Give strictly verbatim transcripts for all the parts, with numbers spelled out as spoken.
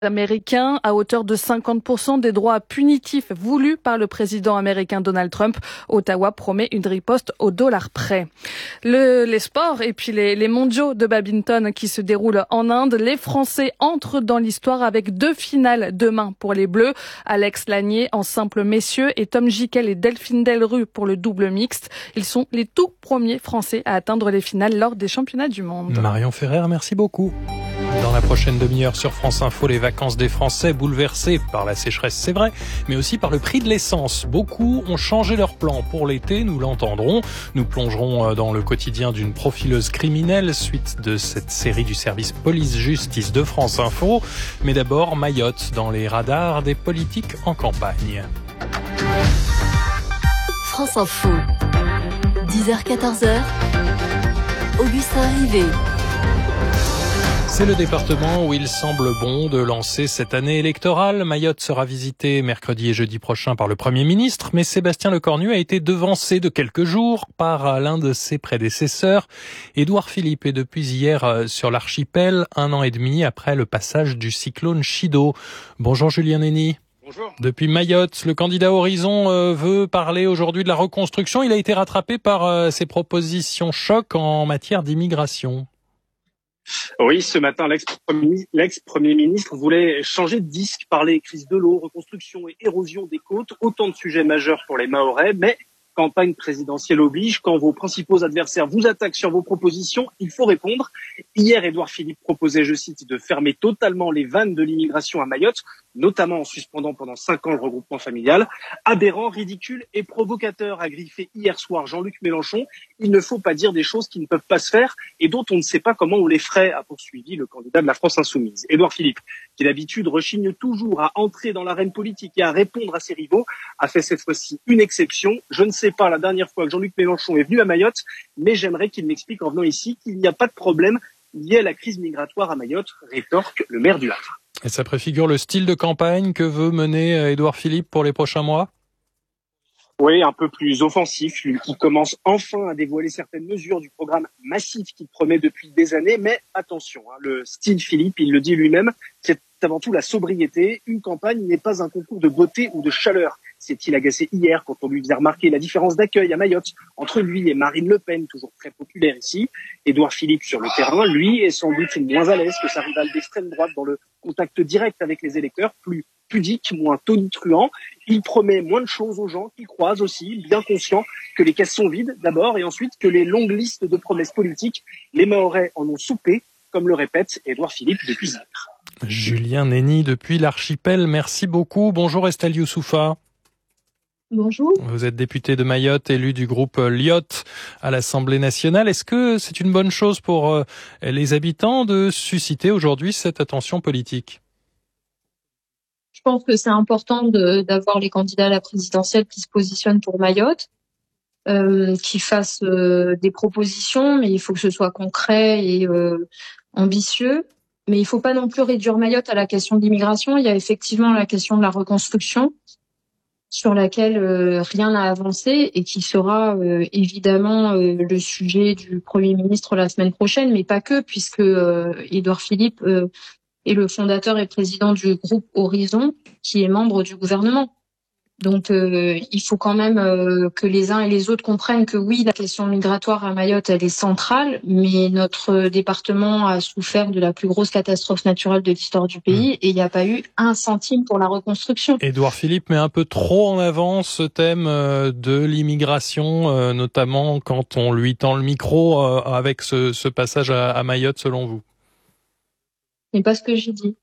américain à hauteur de cinquante pour cent des droits punitifs voulus par le président américain Donald Trump. Ottawa promet une riposte au dollar près. Le, les sports et puis les, les mondiaux de badminton qui se déroulent en Inde. Les Français entrent dans l'histoire avec deux finales demain pour les Bleus. Alex Lanier en simple messieurs et Tom Gickel et Delphine Delrue pour le double mixte. Ils sont les tout premiers Français à atteindre les finales lors des championnats du monde. Marion Ferrer, merci beaucoup. Dans la prochaine demi-heure sur France Info, les vacances des Français bouleversées par la sécheresse, c'est vrai, mais aussi par le prix de l'essence. Beaucoup ont changé leurs plans pour l'été, nous l'entendrons. Nous plongerons dans le quotidien d'une profileuse criminelle suite de cette série du service police-justice de France Info. Mais d'abord, Mayotte dans les radars des politiques en campagne. France Info, dix heures quatorze heures, Augustin Rivet. C'est le département où il semble bon de lancer cette année électorale. Mayotte sera visitée mercredi et jeudi prochain par le Premier ministre, mais Sébastien Lecornu a été devancé de quelques jours par l'un de ses prédécesseurs. Édouard Philippe est depuis hier sur l'archipel, un an et demi après le passage du cyclone Chido. Bonjour Julien Nény. Bonjour. Depuis Mayotte, le candidat Horizon euh, veut parler aujourd'hui de la reconstruction. Il a été rattrapé par euh, ses propositions choc en matière d'immigration. Oui, ce matin, l'ex-premier, l'ex-premier ministre voulait changer de disque, parler crise de l'eau, reconstruction et érosion des côtes, autant de sujets majeurs pour les Mahorais, mais campagne présidentielle oblige, quand vos principaux adversaires vous attaquent sur vos propositions, il faut répondre. Hier, Édouard Philippe proposait, je cite, de fermer totalement les vannes de l'immigration à Mayotte, notamment en suspendant pendant cinq ans le regroupement familial. Aberrant, ridicule et provocateur, a griffé hier soir Jean-Luc Mélenchon. Il ne faut pas dire des choses qui ne peuvent pas se faire et dont on ne sait pas comment on les ferait, a poursuivi le candidat de la France Insoumise. Édouard Philippe, qui d'habitude rechigne toujours à entrer dans l'arène politique et à répondre à ses rivaux, a fait cette fois-ci une exception. Je ne sais pas la dernière fois que Jean-Luc Mélenchon est venu à Mayotte, mais j'aimerais qu'il m'explique en venant ici qu'il n'y a pas de problème lié à la crise migratoire à Mayotte, rétorque le maire du Havre. Et ça préfigure le style de campagne que veut mener Édouard Philippe pour les prochains mois ? Oui, un peu plus offensif, lui qui commence enfin à dévoiler certaines mesures du programme massif qu'il promet depuis des années. Mais attention, hein, le style Philippe, il le dit lui-même, c'est avant tout la sobriété. Une campagne n'est pas un concours de beauté ou de chaleur. S'est-il agacé hier quand on lui faisait remarquer la différence d'accueil à Mayotte entre lui et Marine Le Pen, toujours très populaire ici. Édouard Philippe sur le terrain, lui, est sans doute moins à l'aise que sa rivale d'extrême droite dans le contact direct avec les électeurs, plus pudique, moins tonitruant. Il promet moins de choses aux gens qu'il croise aussi, bien conscient que les caisses sont vides d'abord et ensuite que les longues listes de promesses politiques, les Mahorais en ont soupé, comme le répète Édouard Philippe depuis hier. Julien Nény depuis l'archipel, merci beaucoup. Bonjour Estelle Youssoufa. Bonjour. Vous êtes député de Mayotte, élu du groupe Lyotte à l'Assemblée nationale. Est-ce que c'est une bonne chose pour les habitants de susciter aujourd'hui cette attention politique ? Je pense que c'est important de, d'avoir les candidats à la présidentielle qui se positionnent pour Mayotte, euh, qui fassent euh, des propositions, mais il faut que ce soit concret et euh, ambitieux. Mais il ne faut pas non plus réduire Mayotte à la question de l'immigration. Il y a effectivement la question de la reconstruction, sur laquelle euh, rien n'a avancé et qui sera euh, évidemment euh, le sujet du Premier ministre la semaine prochaine, mais pas que, puisque euh, Édouard Philippe euh, est le fondateur et président du groupe Horizon, qui est membre du gouvernement. Donc euh, il faut quand même euh, que les uns et les autres comprennent que oui, la question migratoire à Mayotte, elle est centrale, mais notre département a souffert de la plus grosse catastrophe naturelle de l'histoire du pays et il n'y a pas eu un centime pour la reconstruction. Édouard Philippe met un peu trop en avant ce thème de l'immigration, notamment quand on lui tend le micro avec ce, ce passage à, à Mayotte, selon vous ? Ce n'est pas ce que j'ai dit.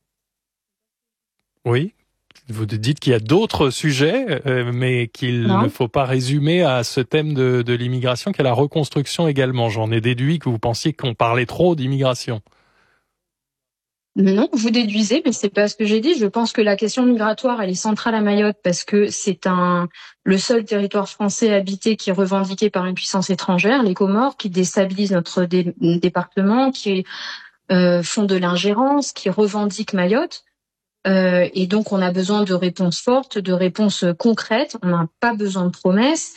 Oui. Vous dites qu'il y a d'autres sujets, euh, mais qu'il non. ne faut pas résumer à ce thème de, de l'immigration, qu'à la reconstruction également. J'en ai déduit que vous pensiez qu'on parlait trop d'immigration. Non, vous déduisez, mais c'est pas ce que j'ai dit. Je pense que la question migratoire, elle est centrale à Mayotte parce que c'est un le seul territoire français habité qui est revendiqué par une puissance étrangère, les Comores, qui déstabilisent notre dé- département, qui euh, font de l'ingérence, qui revendiquent Mayotte. Euh, et donc, on a besoin de réponses fortes, de réponses concrètes. On n'a pas besoin de promesses.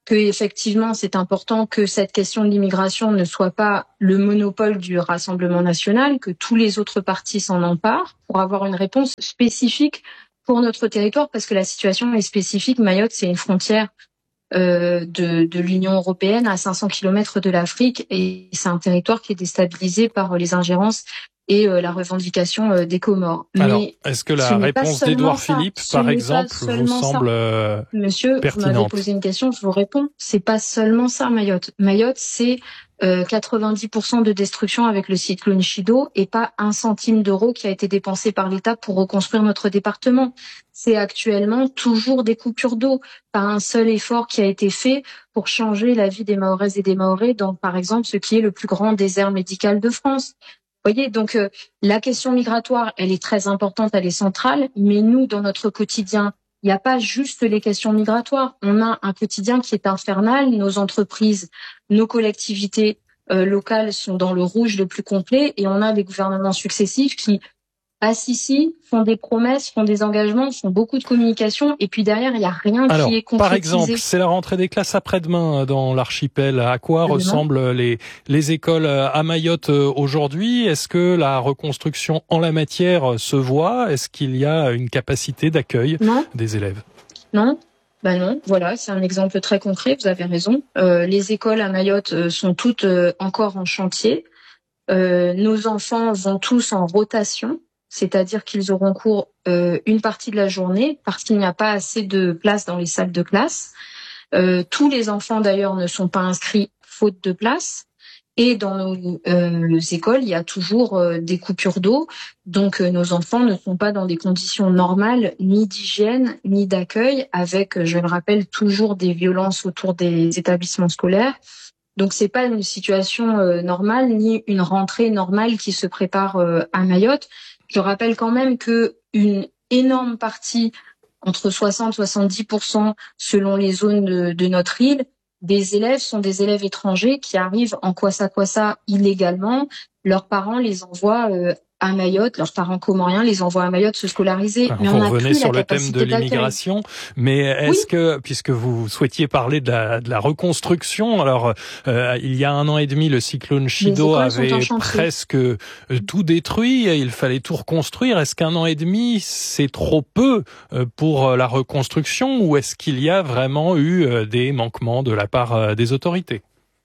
que effectivement c'est important que cette question de l'immigration ne soit pas le monopole du Rassemblement national, que tous les autres partis s'en emparent pour avoir une réponse spécifique pour notre territoire, parce que la situation est spécifique. Mayotte, c'est une frontière euh, de, de l'Union européenne à cinq cents kilomètres de l'Afrique, et c'est un territoire qui est déstabilisé par les ingérences et euh, la revendication euh, des Comores. Alors, Mais est-ce que la réponse d'Édouard Philippe, par exemple, vous semble euh, Monsieur, pertinente? vous m'avez posé une question, je vous réponds. C'est pas seulement ça, Mayotte. Mayotte, c'est euh, quatre-vingt-dix pour cent de destruction avec le cyclone Chido et pas un centime d'euro qui a été dépensé par l'État pour reconstruire notre département. C'est actuellement toujours des coupures d'eau, pas un seul effort qui a été fait pour changer la vie des Mahoraises et des Mahorais dans, par exemple, ce qui est le plus grand désert médical de France. Vous voyez, donc euh, la question migratoire, elle est très importante, elle est centrale, mais nous, dans notre quotidien, il n'y a pas juste les questions migratoires. On a un quotidien qui est infernal. Nos entreprises, nos collectivités euh, locales sont dans le rouge le plus complet, et on a des gouvernements successifs qui passent ici, font des promesses, font des engagements, font beaucoup de communication, et puis derrière, il n'y a rien Alors, qui est concrétisé. Par exemple, c'est la rentrée des classes après-demain dans l'archipel. À quoi Absolument. ressemblent les, les écoles à Mayotte aujourd'hui? Est-ce que la reconstruction en la matière se voit? Est-ce qu'il y a une capacité d'accueil non. des élèves? Non. Ben non, voilà, c'est un exemple très concret, vous avez raison. Euh, les écoles à Mayotte sont toutes euh, encore en chantier. Euh, nos enfants vont tous en rotation, c'est-à-dire qu'ils auront cours euh, une partie de la journée parce qu'il n'y a pas assez de place dans les salles de classe. Euh, tous les enfants d'ailleurs ne sont pas inscrits faute de place. Et dans nos euh, écoles, il y a toujours euh, des coupures d'eau. Donc euh, nos enfants ne sont pas dans des conditions normales, ni d'hygiène, ni d'accueil, avec, je le rappelle, toujours des violences autour des établissements scolaires. Donc c'est pas une situation euh, normale, ni une rentrée normale qui se prépare euh, à Mayotte. Je rappelle quand même que une énorme partie, entre soixante et soixante-dix pour cent selon les zones de, de notre île, des élèves sont des élèves étrangers qui arrivent en Kwassa-Kwassa illégalement. Leurs parents les envoient euh, à Mayotte, leurs parents comoriens les envoient à Mayotte se scolariser. Alors, mais vous on revenez sur le thème de d'accueil. l'immigration, mais est-ce oui. que, puisque vous souhaitiez parler de la, de la reconstruction, alors euh, il y a un an et demi, le cyclone Chido avait presque euh, tout détruit, il fallait tout reconstruire. Est-ce qu'un an et demi, c'est trop peu euh, pour la reconstruction, ou est-ce qu'il y a vraiment eu euh, des manquements de la part euh, des autorités?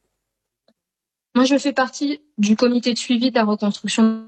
Moi, je fais partie du comité de suivi de la reconstruction.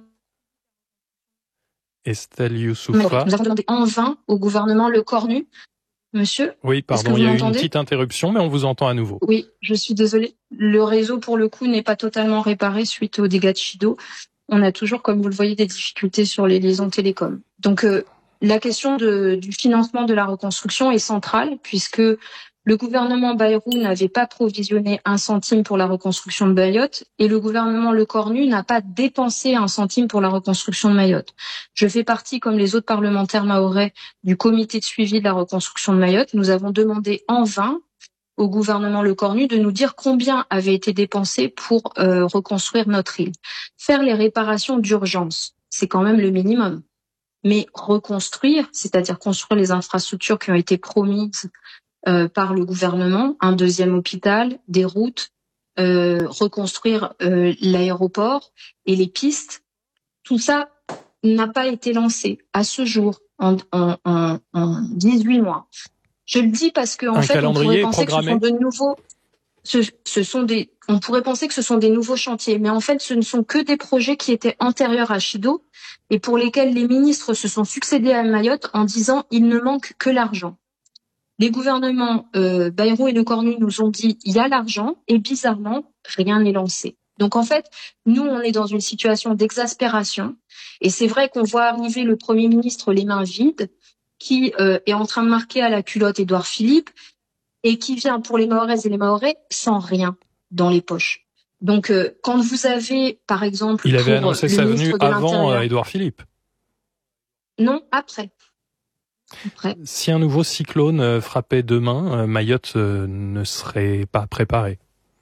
Estelle Youssoufra. Nous avons demandé en vain au gouvernement le cornu. Monsieur. Oui, pardon, il y a eu une petite interruption, mais on vous entend à nouveau. Oui, je suis désolée. Le réseau, pour le coup, n'est pas totalement réparé suite aux dégâts de Chido. On a toujours, comme vous le voyez, des difficultés sur les liaisons télécom. Donc, euh, la question de, du financement de la reconstruction est centrale, puisque le gouvernement Bayrou n'avait pas provisionné un centime pour la reconstruction de Mayotte, et le gouvernement Le Cornu n'a pas dépensé un centime pour la reconstruction de Mayotte. Je fais partie, comme les autres parlementaires mahorais, du comité de suivi de la reconstruction de Mayotte. Nous avons demandé en vain au gouvernement Le Cornu de nous dire combien avait été dépensé pour euh, reconstruire notre île. Faire les réparations d'urgence, c'est quand même le minimum. Mais reconstruire, c'est-à-dire construire les infrastructures qui ont été promises Euh, par le gouvernement, un deuxième hôpital, des routes, euh, reconstruire euh, l'aéroport et les pistes, tout ça n'a pas été lancé à ce jour en, en, en, en dix-huit mois. Je le dis parce qu'en fait, on pourrait penser que ce sont de nouveaux, ce, ce sont des, on pourrait penser que ce sont des nouveaux chantiers, mais en fait, ce ne sont que des projets qui étaient antérieurs à Chido et pour lesquels les ministres se sont succédés à Mayotte en disant il ne manque que l'argent. Les gouvernements euh, Bayrou et Le Cornu nous ont dit il y a l'argent et bizarrement rien n'est lancé. Donc en fait, nous on est dans une situation d'exaspération et c'est vrai qu'on voit arriver le Premier ministre les mains vides, qui euh, est en train de marquer à la culotte Édouard Philippe et qui vient pour les Mahoraises et les Mahorais sans rien dans les poches. Donc euh, quand vous avez par exemple, il avait annoncé sa venue avant euh, Édouard Philippe. Non, après. Après. Si un nouveau cyclone frappait demain, Mayotte ne serait pas préparée.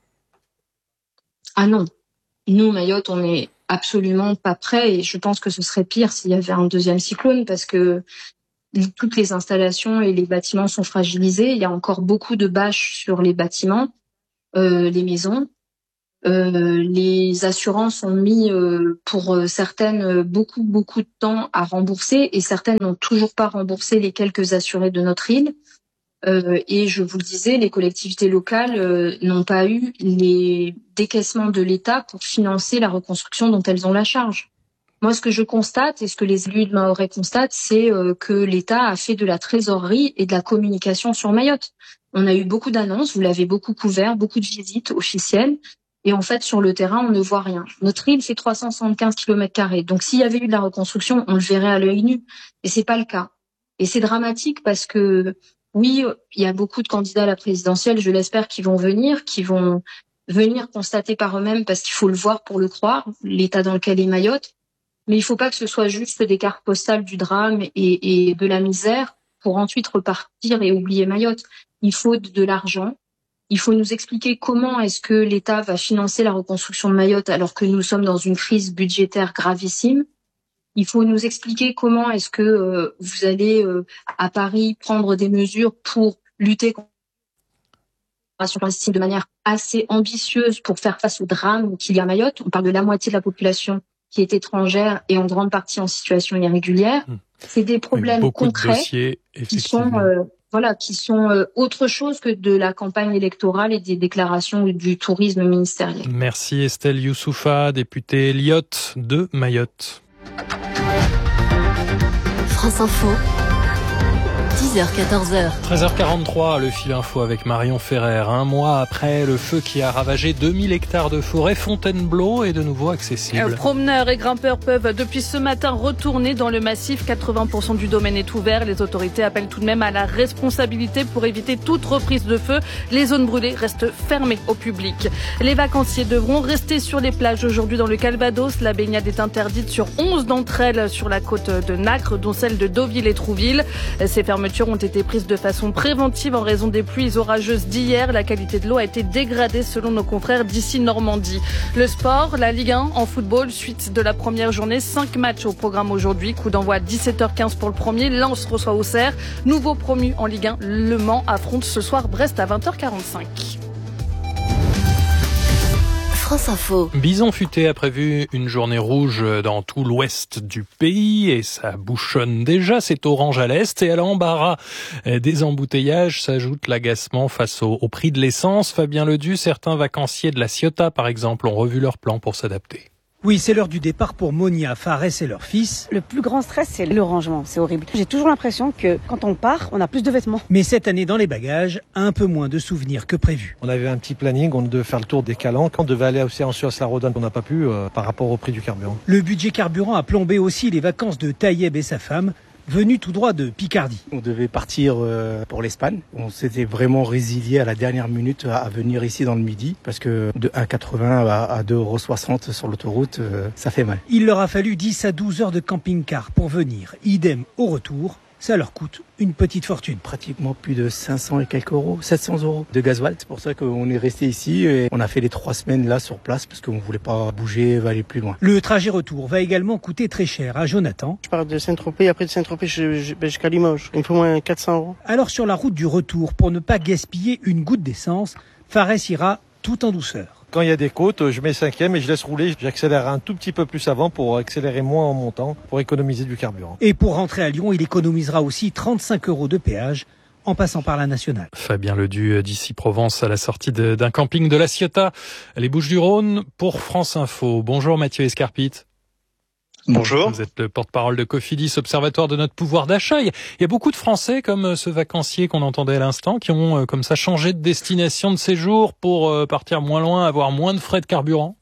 Ah non. Nous, Mayotte, on n'est absolument pas prêts et je pense que ce serait pire s'il y avait un deuxième cyclone parce que toutes les installations et les bâtiments sont fragilisés. Il y a encore beaucoup de bâches sur les bâtiments, euh, les maisons. Euh, les assurances ont mis euh, pour certaines beaucoup beaucoup de temps à rembourser et certaines n'ont toujours pas remboursé les quelques assurés de notre île. Euh, et je vous le disais, les collectivités locales euh, n'ont pas eu les décaissements de l'État pour financer la reconstruction dont elles ont la charge. Moi, ce que je constate et ce que les élus de Mahorais constatent, c'est euh, que l'État a fait de la trésorerie et de la communication sur Mayotte. On a eu beaucoup d'annonces, vous l'avez beaucoup couvert, beaucoup de visites officielles. Et en fait, sur le terrain, on ne voit rien. Notre île fait trois cent soixante-quinze kilomètres carrés. Donc, s'il y avait eu de la reconstruction, on le verrait à l'œil nu. Et c'est pas le cas. Et c'est dramatique parce que, oui, il y a beaucoup de candidats à la présidentielle, je l'espère, qui vont venir, qui vont venir constater par eux-mêmes parce qu'il faut le voir pour le croire, l'état dans lequel est Mayotte. Mais il faut pas que ce soit juste des cartes postales du drame et, et de la misère pour ensuite repartir et oublier Mayotte. Il faut de, de l'argent. Il faut nous expliquer comment est-ce que l'État va financer la reconstruction de Mayotte alors que nous sommes dans une crise budgétaire gravissime. Il faut nous expliquer comment est-ce que euh, vous allez euh, à Paris prendre des mesures pour lutter contre la migration de manière assez ambitieuse pour faire face au drame qu'il y a à Mayotte. On parle de la moitié de la population qui est étrangère et en grande partie en situation irrégulière. C'est des problèmes Beaucoup concrets de dossiers, qui sont... Euh, Voilà, qui sont euh, autre chose que de la campagne électorale et des déclarations du tourisme ministériel. Merci Estelle Youssoufa, députée Lyotte de Mayotte. France Info, dix heures quatorze heures. treize heures quarante-trois, le fil info avec Marion Ferrer. Un mois après le feu qui a ravagé deux mille hectares de forêt, Fontainebleau est de nouveau accessible. Promeneurs et grimpeurs peuvent depuis ce matin retourner dans le massif. quatre-vingts pour cent du domaine est ouvert. Les autorités appellent tout de même à la responsabilité pour éviter toute reprise de feu. Les zones brûlées restent fermées au public. Les vacanciers devront rester sur les plages aujourd'hui dans le Calvados. La baignade est interdite sur onze d'entre elles sur la côte de Nacre, dont celle de Deauville et Trouville. Ces fermetures ont été prises de façon préventive en raison des pluies orageuses d'hier. La qualité de l'eau a été dégradée selon nos confrères d'ici Normandie. Le sport, la Ligue un en football, suite de la première journée. Cinq matchs au programme aujourd'hui. Coup d'envoi à dix-sept heures quinze pour le premier. Lens reçoit Auxerre. Nouveau promu en Ligue un, Le Mans affronte ce soir Brest à vingt heures quarante-cinq. France Info. Bison Futé a prévu une journée rouge dans tout l'ouest du pays et ça bouchonne déjà, c'est orange à l'est et à l'embarras des embouteillages s'ajoute l'agacement face au, au prix de l'essence. Fabien Ledu, certains vacanciers de la Ciotat par exemple ont revu leur plan pour s'adapter. Oui, c'est l'heure du départ pour Monia, Fares et leur fils. Le plus grand stress, c'est le rangement, c'est horrible. J'ai toujours l'impression que quand on part, on a plus de vêtements. Mais cette année, dans les bagages, un peu moins de souvenirs que prévu. On avait un petit planning, on devait faire le tour des calanques. On devait aller aussi en Suisse-la-Rodonne, on n'a pas pu euh, par rapport au prix du carburant. Le budget carburant a plombé aussi les vacances de Taïeb et sa femme, venu tout droit de Picardie. On devait partir pour l'Espagne. On s'était vraiment résilié à la dernière minute à venir ici dans le Midi parce que de un euro quatre-vingts à deux euros soixante sur l'autoroute, ça fait mal. Il leur a fallu dix à douze heures de camping-car pour venir. Idem au retour. Ça leur coûte une petite fortune. Pratiquement plus de cinq cents et quelques euros, sept cents euros de gasoil. C'est pour ça qu'on est resté ici et on a fait les trois semaines là sur place parce qu'on voulait pas bouger, aller plus loin. Le trajet retour va également coûter très cher à Jonathan. Je pars de Saint-Tropez, après de Saint-Tropez jusqu'à Limoges. Il me faut moins quatre cents euros. Alors sur la route du retour, pour ne pas gaspiller une goutte d'essence, Fares ira tout en douceur. Quand il y a des côtes, je mets cinquième et je laisse rouler. J'accélère un tout petit peu plus avant pour accélérer moins en montant, pour économiser du carburant. Et pour rentrer à Lyon, il économisera aussi trente-cinq euros de péage en passant par la nationale. Fabien Ledu d'ici Provence à la sortie de, d'un camping de la Ciotat, les Bouches-du-Rhône pour France Info. Bonjour Mathieu Escarpite. Bonjour. Vous êtes le porte-parole de Cofidis, observatoire de notre pouvoir d'achat. Il y a beaucoup de Français, comme ce vacancier qu'on entendait à l'instant, qui ont comme ça changé de destination de séjour pour partir moins loin, avoir moins de frais de carburant.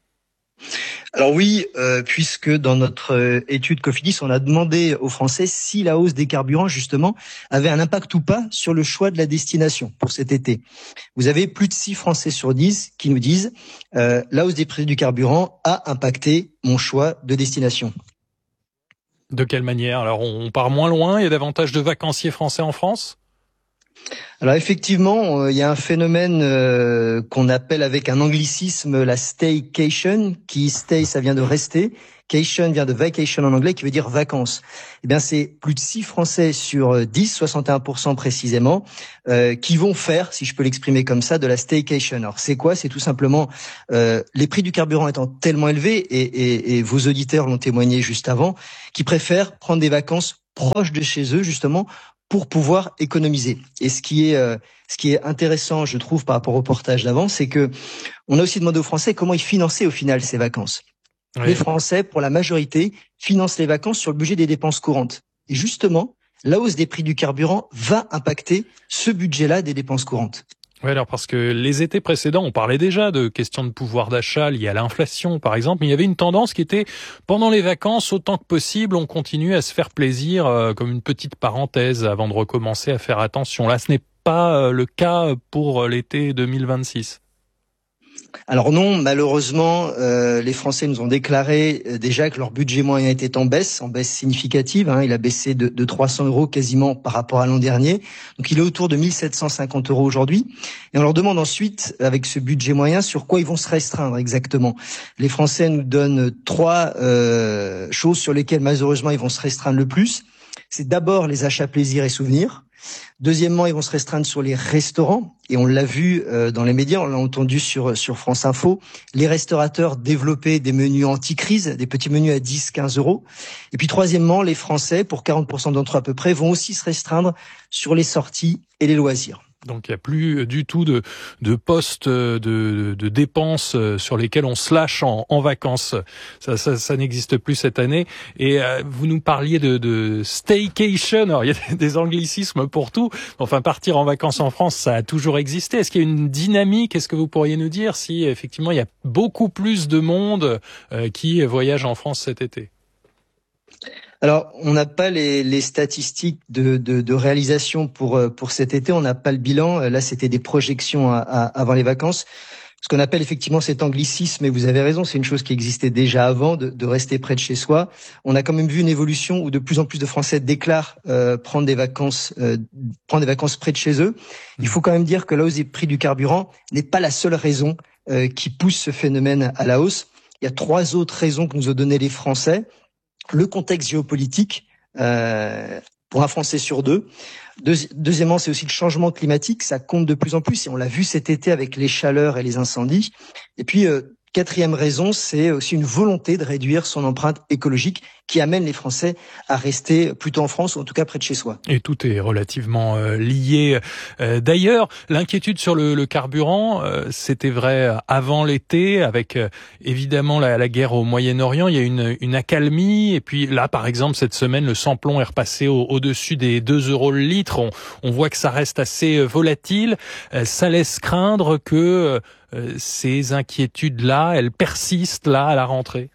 Alors oui, euh, puisque dans notre euh, étude Cofidis, on a demandé aux Français si la hausse des carburants, justement, avait un impact ou pas sur le choix de la destination pour cet été. Vous avez plus de six Français sur dix qui nous disent euh, la hausse des prix du carburant a impacté mon choix de destination. De quelle manière? Alors on part moins loin, il y a davantage de vacanciers français en France? Alors effectivement, euh, il y a un phénomène euh, qu'on appelle avec un anglicisme la staycation, qui stay ça vient de rester, Cation vient de vacation en anglais, qui veut dire vacances. Eh bien, c'est plus de six Français sur dix, soixante et un pour cent précisément, euh, qui vont faire, si je peux l'exprimer comme ça, de la staycation. Alors, c'est quoi? C'est tout simplement euh, les prix du carburant étant tellement élevés, et, et, et vos auditeurs l'ont témoigné juste avant, qui préfèrent prendre des vacances proches de chez eux, justement, pour pouvoir économiser. Et ce qui est euh, ce qui est intéressant, je trouve, par rapport au reportage d'avant, c'est que on a aussi demandé aux Français comment ils finançaient au final ces vacances. Oui. Les Français, pour la majorité, financent les vacances sur le budget des dépenses courantes. Et justement, la hausse des prix du carburant va impacter ce budget-là des dépenses courantes. Oui, alors parce que les étés précédents, on parlait déjà de questions de pouvoir d'achat liées à l'inflation, par exemple, mais il y avait une tendance qui était, pendant les vacances, autant que possible, on continue à se faire plaisir, euh, comme une petite parenthèse, avant de recommencer à faire attention. Là, ce n'est pas le cas pour l'été deux mille vingt-six. Alors non, malheureusement, euh, les Français nous ont déclaré euh, déjà que leur budget moyen était en baisse, en baisse significative. Hein, il a baissé de, de trois cents euros quasiment par rapport à l'an dernier. Donc il est autour de mille sept cent cinquante euros aujourd'hui. Et on leur demande ensuite, avec ce budget moyen, sur quoi ils vont se restreindre exactement. Les Français nous donnent trois euh, choses sur lesquelles malheureusement ils vont se restreindre le plus. C'est d'abord les achats plaisir et souvenirs. Deuxièmement, ils vont se restreindre sur les restaurants. Et on l'a vu euh, dans les médias, on l'a entendu sur sur France Info. Les restaurateurs développaient des menus anti-crise, des petits menus à dix, quinze euros. Et puis troisièmement, les Français, pour quarante pour cent d'entre eux à peu près, vont aussi se restreindre sur les sorties et les loisirs. Donc il n'y a plus du tout de, de postes de, de, de dépenses sur lesquels on se lâche en, en vacances. Ça, ça, ça n'existe plus cette année. Et euh, vous nous parliez de, de staycation. Alors il y a des anglicismes pour tout. Enfin, partir en vacances en France, ça a toujours existé. Est-ce qu'il y a une dynamique? Est-ce que vous pourriez nous dire si effectivement il y a beaucoup plus de monde euh, qui voyage en France cet été? Alors, on n'a pas les, les statistiques de, de, de réalisation pour pour cet été. On n'a pas le bilan. Là, c'était des projections à, à, avant les vacances. Ce qu'on appelle effectivement cet anglicisme, et vous avez raison, c'est une chose qui existait déjà avant, de, de rester près de chez soi. On a quand même vu une évolution où de plus en plus de Français déclarent euh, prendre des vacances, euh, prendre des vacances près de chez eux. Il faut quand même dire que la hausse des prix du carburant n'est pas la seule raison euh, qui pousse ce phénomène à la hausse. Il y a trois autres raisons que nous ont donné les Français. Le contexte géopolitique, euh, pour un Français sur deux. Deuxi- deuxièmement, c'est aussi le changement climatique, ça compte de plus en plus, et on l'a vu cet été avec les chaleurs et les incendies. Et puis, euh, quatrième raison, c'est aussi une volonté de réduire son empreinte écologique qui amène les Français à rester plutôt en France, ou en tout cas près de chez soi. Et tout est relativement euh, lié. Euh, d'ailleurs, l'inquiétude sur le, le carburant, euh, c'était vrai avant l'été, avec euh, évidemment la, la guerre au Moyen-Orient. Il y a une, une accalmie. Et puis là, par exemple, cette semaine, le samplon est repassé au, au-dessus des deux euros le litre. On, on voit que ça reste assez volatile. Euh, ça laisse craindre que euh, ces inquiétudes-là, elles persistent là à la rentrée.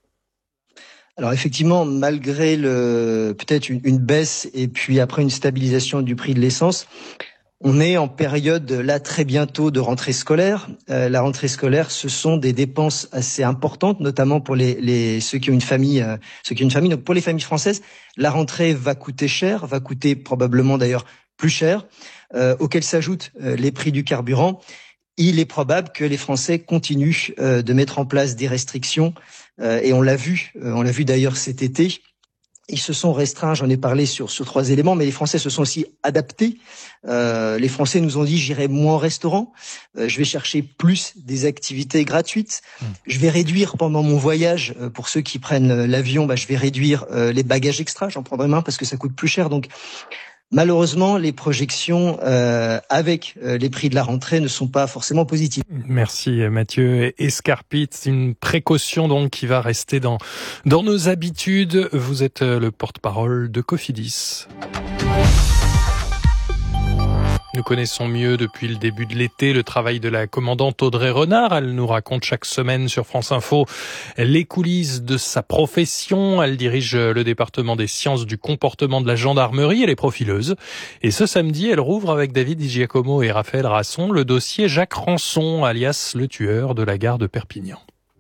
Alors effectivement, malgré le peut-être une, une baisse et puis après une stabilisation du prix de l'essence, on est en période là très bientôt de rentrée scolaire. Euh, la rentrée scolaire, ce sont des dépenses assez importantes, notamment pour les, les ceux qui ont une famille, euh, ceux qui ont une famille. Donc pour les familles françaises, la rentrée va coûter cher, va coûter probablement d'ailleurs plus cher, euh, auquel s'ajoutent euh, les prix du carburant. Il est probable que les Français continuent euh, de mettre en place des restrictions. Euh, et on l'a vu, euh, on l'a vu d'ailleurs cet été. Ils se sont restreints, j'en ai parlé sur sur trois éléments, mais les Français se sont aussi adaptés. Euh, les Français nous ont dit j'irai moins au restaurant, euh, je vais chercher plus des activités gratuites, mmh. je vais réduire pendant mon voyage, euh, pour ceux qui prennent euh, l'avion, bah, je vais réduire euh, les bagages extra, j'en prendrai moins parce que ça coûte plus cher. Donc malheureusement, les projections euh, avec euh, les prix de la rentrée ne sont pas forcément positives. Merci Mathieu Escarpit. Une précaution donc qui va rester dans dans nos habitudes. Vous êtes le porte-parole de Cofidis. Nous connaissons mieux depuis le début de l'été le travail de la commandante Audrey Renard. Elle nous raconte chaque semaine sur France Info les coulisses de sa profession. Elle dirige le département des sciences du comportement de la gendarmerie. Elle est profileuse. Et ce samedi, elle rouvre avec David Di Giacomo et Raphaël Rasson le dossier Jacques Rançon, alias le tueur de la gare de Perpignan.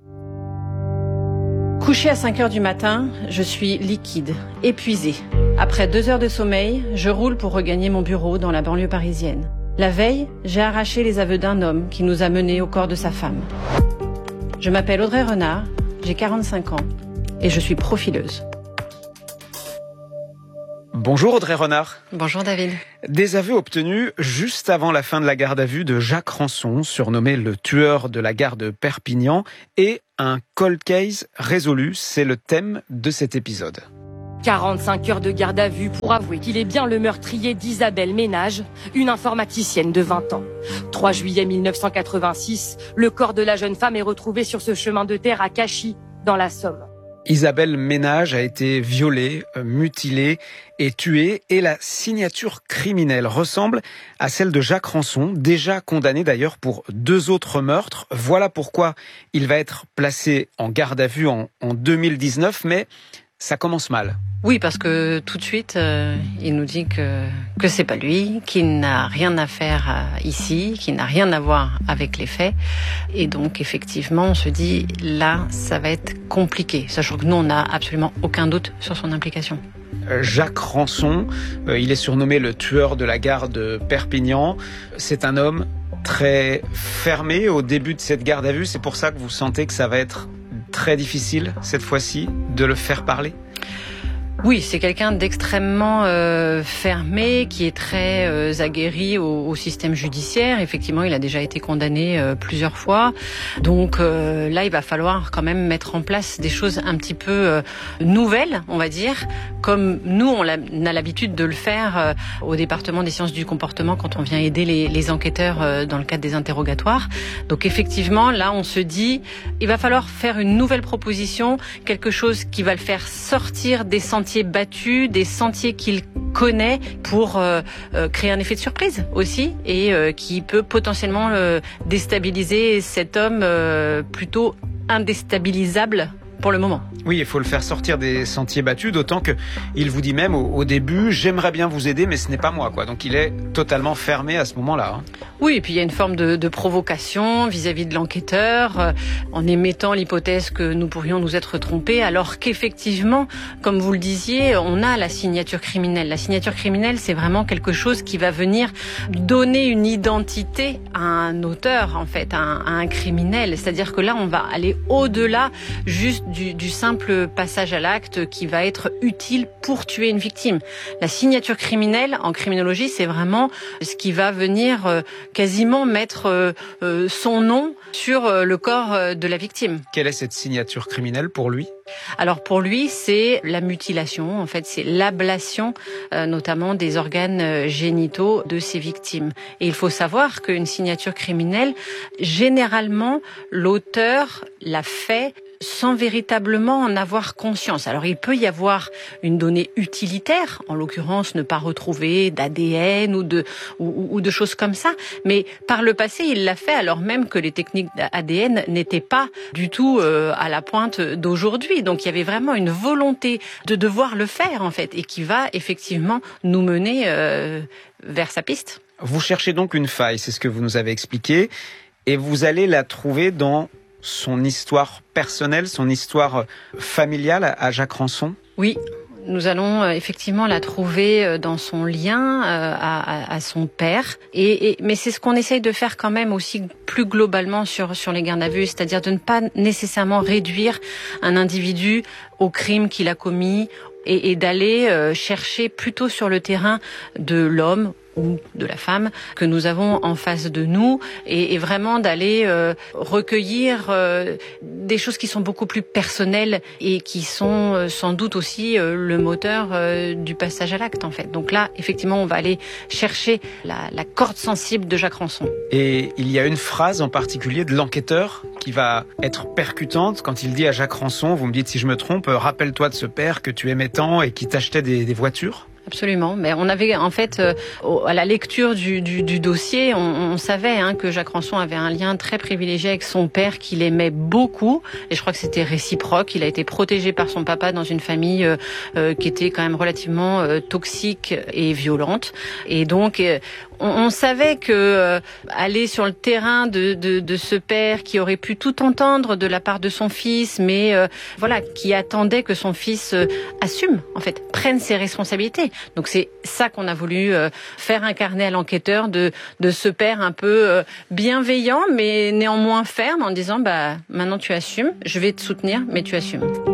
Couché à cinq heures du matin, je suis liquide, épuisée. Après deux heures de sommeil, je roule pour regagner mon bureau dans la banlieue parisienne. La veille, j'ai arraché les aveux d'un homme qui nous a menés au corps de sa femme. Je m'appelle Audrey Renard, j'ai quarante-cinq ans. et je suis profileuse. Bonjour Audrey Renard. Bonjour David. Des aveux obtenus juste avant la fin de la garde à vue de Jacques Ranson, surnommé le tueur de la gare de Perpignan, et un cold case résolu, c'est le thème de cet épisode. quarante-cinq heures de garde à vue pour avouer qu'il est bien le meurtrier d'Isabelle Ménage, une informaticienne de vingt ans. trois juillet mille neuf cent quatre-vingt-six, le corps de la jeune femme est retrouvé sur ce chemin de terre à Cachy, dans la Somme. Isabelle Ménage a été violée, mutilée et tuée, et la signature criminelle ressemble à celle de Jacques Ranson, déjà condamné d'ailleurs pour deux autres meurtres. Voilà pourquoi il va être placé en garde à vue en, en deux mille dix-neuf, mais ça commence mal. Oui, parce que tout de suite, euh, il nous dit que que c'est pas lui, qu'il n'a rien à faire euh, ici, qu'il n'a rien à voir avec les faits. Et donc, effectivement, on se dit, là, ça va être compliqué, sachant que nous, on n'a absolument aucun doute sur son implication. Jacques Ranson, euh, il est surnommé le tueur de la gare de Perpignan. C'est un homme très fermé au début de cette garde à vue. C'est pour ça que vous sentez que ça va être très difficile, cette fois-ci, de le faire parler ? Oui, c'est quelqu'un d'extrêmement euh, fermé, qui est très euh, aguerri au, au système judiciaire. Effectivement, il a déjà été condamné euh, plusieurs fois. Donc euh, là, il va falloir quand même mettre en place des choses un petit peu euh, nouvelles, on va dire, comme nous, on a, on a l'habitude de le faire euh, au département des sciences du comportement quand on vient aider les, les enquêteurs euh, dans le cadre des interrogatoires. Donc effectivement, là, on se dit, il va falloir faire une nouvelle proposition, quelque chose qui va le faire sortir des sentiers battus, des sentiers qu'il connaît, pour euh, euh, créer un effet de surprise aussi, et euh, qui peut potentiellement euh, déstabiliser cet homme euh, plutôt indéstabilisable pour le moment. Oui, il faut le faire sortir des sentiers battus, d'autant que il vous dit même au, au début, j'aimerais bien vous aider, mais ce n'est pas moi, quoi. Donc il est totalement fermé à ce moment-là. Hein. Oui, et puis il y a une forme de, de provocation vis-à-vis de l'enquêteur, euh, en émettant l'hypothèse que nous pourrions nous être trompés, alors qu'effectivement, comme vous le disiez, on a la signature criminelle. La signature criminelle, c'est vraiment quelque chose qui va venir donner une identité à un auteur, en fait, à un, à un criminel. C'est-à-dire que là, on va aller au-delà juste Du, du simple passage à l'acte qui va être utile pour tuer une victime. La signature criminelle, en criminologie, c'est vraiment ce qui va venir euh, quasiment mettre euh, euh, son nom sur euh, le corps euh, de la victime. Quelle est cette signature criminelle pour lui ? Alors pour lui, c'est la mutilation, en fait, c'est l'ablation euh, notamment des organes euh, génitaux de ses victimes. Et il faut savoir qu'une signature criminelle, généralement, l'auteur l'a fait sans véritablement en avoir conscience. Alors il peut y avoir une donnée utilitaire, en l'occurrence ne pas retrouver d'A D N ou de ou, ou de choses comme ça, mais par le passé il l'a fait alors même que les techniques d'A D N n'étaient pas du tout euh, à la pointe d'aujourd'hui. Donc il y avait vraiment une volonté de devoir le faire en fait, et qui va effectivement nous mener euh, vers sa piste. Vous cherchez donc une faille, c'est ce que vous nous avez expliqué, et vous allez la trouver dans son histoire personnelle, son histoire familiale à Jacques Ranson ? Oui, nous allons effectivement la trouver dans son lien à, à, à son père. Et, et, mais c'est ce qu'on essaye de faire quand même aussi plus globalement sur, sur les gardes à vue, c'est-à-dire de ne pas nécessairement réduire un individu au crime qu'il a commis, et, et d'aller chercher plutôt sur le terrain de l'homme ou de la femme que nous avons en face de nous, et, et vraiment d'aller euh, recueillir euh, des choses qui sont beaucoup plus personnelles et qui sont euh, sans doute aussi euh, le moteur euh, du passage à l'acte en fait. Donc là, effectivement, on va aller chercher la, la corde sensible de Jacques Ranson. Et il y a une phrase en particulier de l'enquêteur qui va être percutante quand il dit à Jacques Ranson, vous me dites si je me trompe, rappelle-toi de ce père que tu aimais tant et qui t'achetait des, des voitures. Absolument, mais on avait en fait euh, à la lecture du, du, du dossier, on, on savait hein, que Jacques Ranson avait un lien très privilégié avec son père qu'il aimait beaucoup, et je crois que c'était réciproque. Il a été protégé par son papa dans une famille euh, euh, qui était quand même relativement euh, toxique et violente, et donc euh, on, on savait que euh, aller sur le terrain de, de, de ce père qui aurait pu tout entendre de la part de son fils, mais euh, voilà, qui attendait que son fils euh, assume, en fait, prenne ses responsabilités. Donc c'est ça qu'on a voulu euh, faire incarner à l'enquêteur, de, de ce père un peu euh, bienveillant, mais néanmoins ferme, en disant bah maintenant tu assumes, je vais te soutenir, mais tu assumes.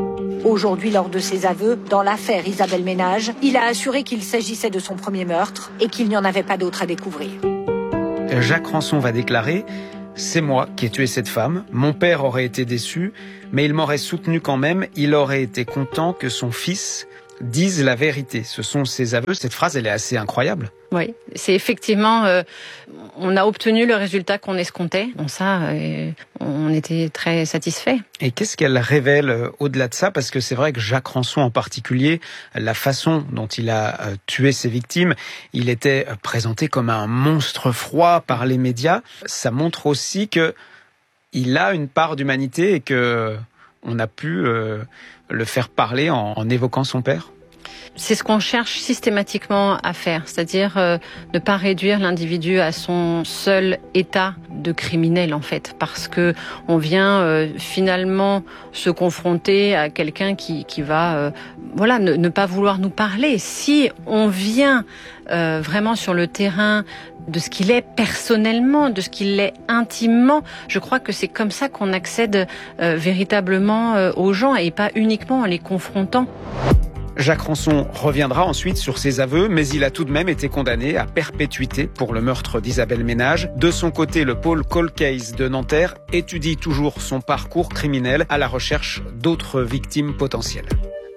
Aujourd'hui, lors de ses aveux dans l'affaire Isabelle Ménage, il a assuré qu'il s'agissait de son premier meurtre et qu'il n'y en avait pas d'autre à découvrir. Jacques Ranson va déclarer « C'est moi qui ai tué cette femme, mon père aurait été déçu, mais il m'aurait soutenu quand même, il aurait été content que son fils dise la vérité ». Ce sont ses aveux, cette phrase elle est assez incroyable. Oui, c'est effectivement, euh, on a obtenu le résultat qu'on escomptait. Bon ça, euh, on était très satisfaits. Et qu'est-ce qu'elle révèle euh, au-delà de ça? Parce que c'est vrai que Jacques Ranson en particulier, la façon dont il a euh, tué ses victimes, il était euh, présenté comme un monstre froid par les médias. Ça montre aussi que il a une part d'humanité et que on a pu euh, le faire parler en, en évoquant son père. C'est ce qu'on cherche systématiquement à faire, c'est-à-dire euh, ne pas réduire l'individu à son seul état de criminel en fait, parce que on vient euh, finalement se confronter à quelqu'un qui qui va euh, voilà ne, ne pas vouloir nous parler. Si on vient euh, vraiment sur le terrain de ce qu'il est personnellement, de ce qu'il est intimement, je crois que c'est comme ça qu'on accède euh, véritablement euh, aux gens et pas uniquement en les confrontant. Jacques Ranson reviendra ensuite sur ses aveux, mais il a tout de même été condamné à perpétuité pour le meurtre d'Isabelle Ménage. De son côté, le pôle Cold Case de Nanterre étudie toujours son parcours criminel à la recherche d'autres victimes potentielles.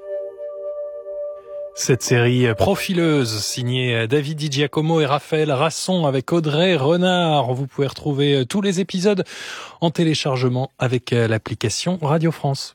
Cette série profileuse signée David Di Giacomo et Raphaël Rasson avec Audrey Renard. Vous pouvez retrouver tous les épisodes en téléchargement avec l'application Radio France.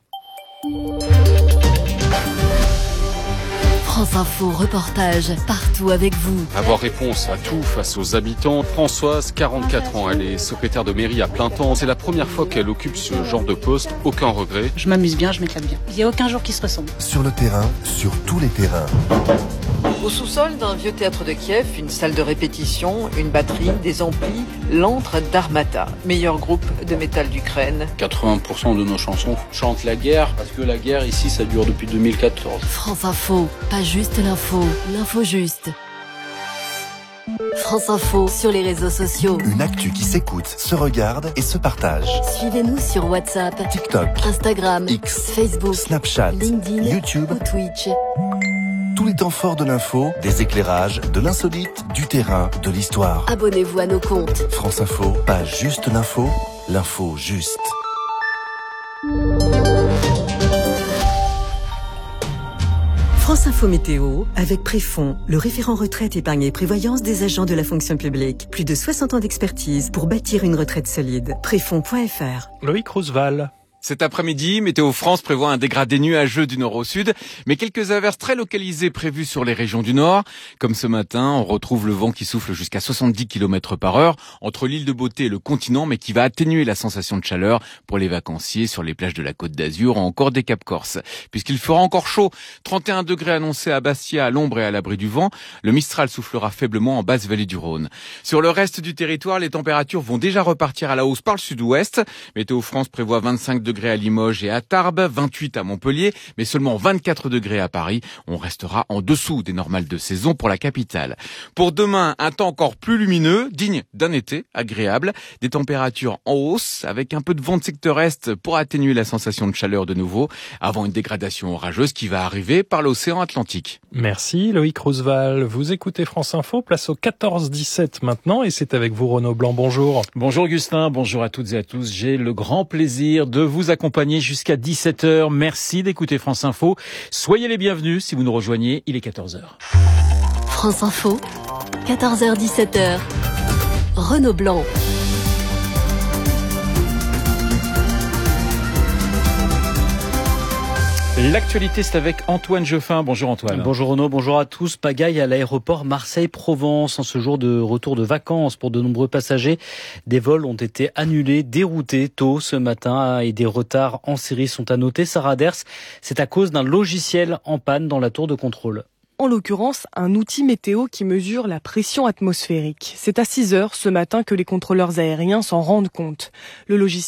France Info, reportage partout avec vous. Avoir réponse à tout face aux habitants. Françoise, quarante-quatre ans, elle est secrétaire de mairie à plein temps. C'est la première fois qu'elle occupe ce genre de poste. Aucun regret. Je m'amuse bien, je m'éclate bien. Il n'y a aucun jour qui se ressemble. Sur le terrain, sur tous les terrains. Au sous-sol d'un vieux théâtre de Kiev, une salle de répétition, une batterie, des amplis, l'antre d'Armata, meilleur groupe de métal d'Ukraine. quatre-vingts pour cent de nos chansons chantent la guerre, parce que la guerre ici, ça dure depuis deux mille quatorze. France Info, pas juste l'info, l'info juste. France Info sur les réseaux sociaux. Une actu qui s'écoute, se regarde et se partage. Suivez-nous sur WhatsApp, TikTok, Instagram, X, Facebook, Snapchat, LinkedIn, YouTube ou Twitch. Tous les temps forts de l'info, des éclairages, de l'insolite, du terrain, de l'histoire. Abonnez-vous à nos comptes. France Info, pas juste l'info, l'info juste. France Info Météo, avec Préfond, le référent retraite, épargne et prévoyance des agents de la fonction publique. Plus de soixante ans d'expertise pour bâtir une retraite solide. Préfond point F R. Loïc Roosevelt. Cet après-midi, Météo France prévoit un dégradé nuageux du nord au sud, mais quelques averses très localisées prévues sur les régions du nord. Comme ce matin, on retrouve le vent qui souffle jusqu'à soixante-dix kilomètres par heure entre l'île de Beauté et le continent, mais qui va atténuer la sensation de chaleur pour les vacanciers sur les plages de la Côte d'Azur ou encore des Cap Corse. Puisqu'il fera encore chaud, trente et un degrés annoncés à Bastia, à l'ombre et à l'abri du vent, le Mistral soufflera faiblement en basse vallée du Rhône. Sur le reste du territoire, les températures vont déjà repartir à la hausse par le sud-ouest. Météo France prévoit vingt-cinq degrés à Limoges et à Tarbes, vingt-huit à Montpellier, mais seulement vingt-quatre degrés à Paris. On restera en dessous des normales de saison pour la capitale. Pour demain, un temps encore plus lumineux, digne d'un été agréable, des températures en hausse avec un peu de vent de secteur est pour atténuer la sensation de chaleur de nouveau, avant une dégradation orageuse qui va arriver par l'océan Atlantique. Merci Loïc Roosevelt. Vous écoutez France Info, place au quatorze dix-sept maintenant et c'est avec vous Renaud Blanc. Bonjour. Bonjour Augustin, bonjour à toutes et à tous. J'ai le grand plaisir de vous accompagner jusqu'à dix-sept heures. Merci d'écouter France Info. Soyez les bienvenus si vous nous rejoignez, il est quatorze heures. France Info, quatorze heures dix-sept heures. Renaud Blanc. L'actualité, c'est avec Antoine Geoffin. Bonjour Antoine. Bonjour Renaud, bonjour à tous. Pagaille à l'aéroport Marseille-Provence en ce jour de retour de vacances pour de nombreux passagers. Des vols ont été annulés, déroutés tôt ce matin et des retards en série sont à noter. Sarah Ders, c'est à cause d'un logiciel en panne dans la tour de contrôle. En l'occurrence, un outil météo qui mesure la pression atmosphérique. C'est à six heures ce matin que les contrôleurs aériens s'en rendent compte. Le logiciel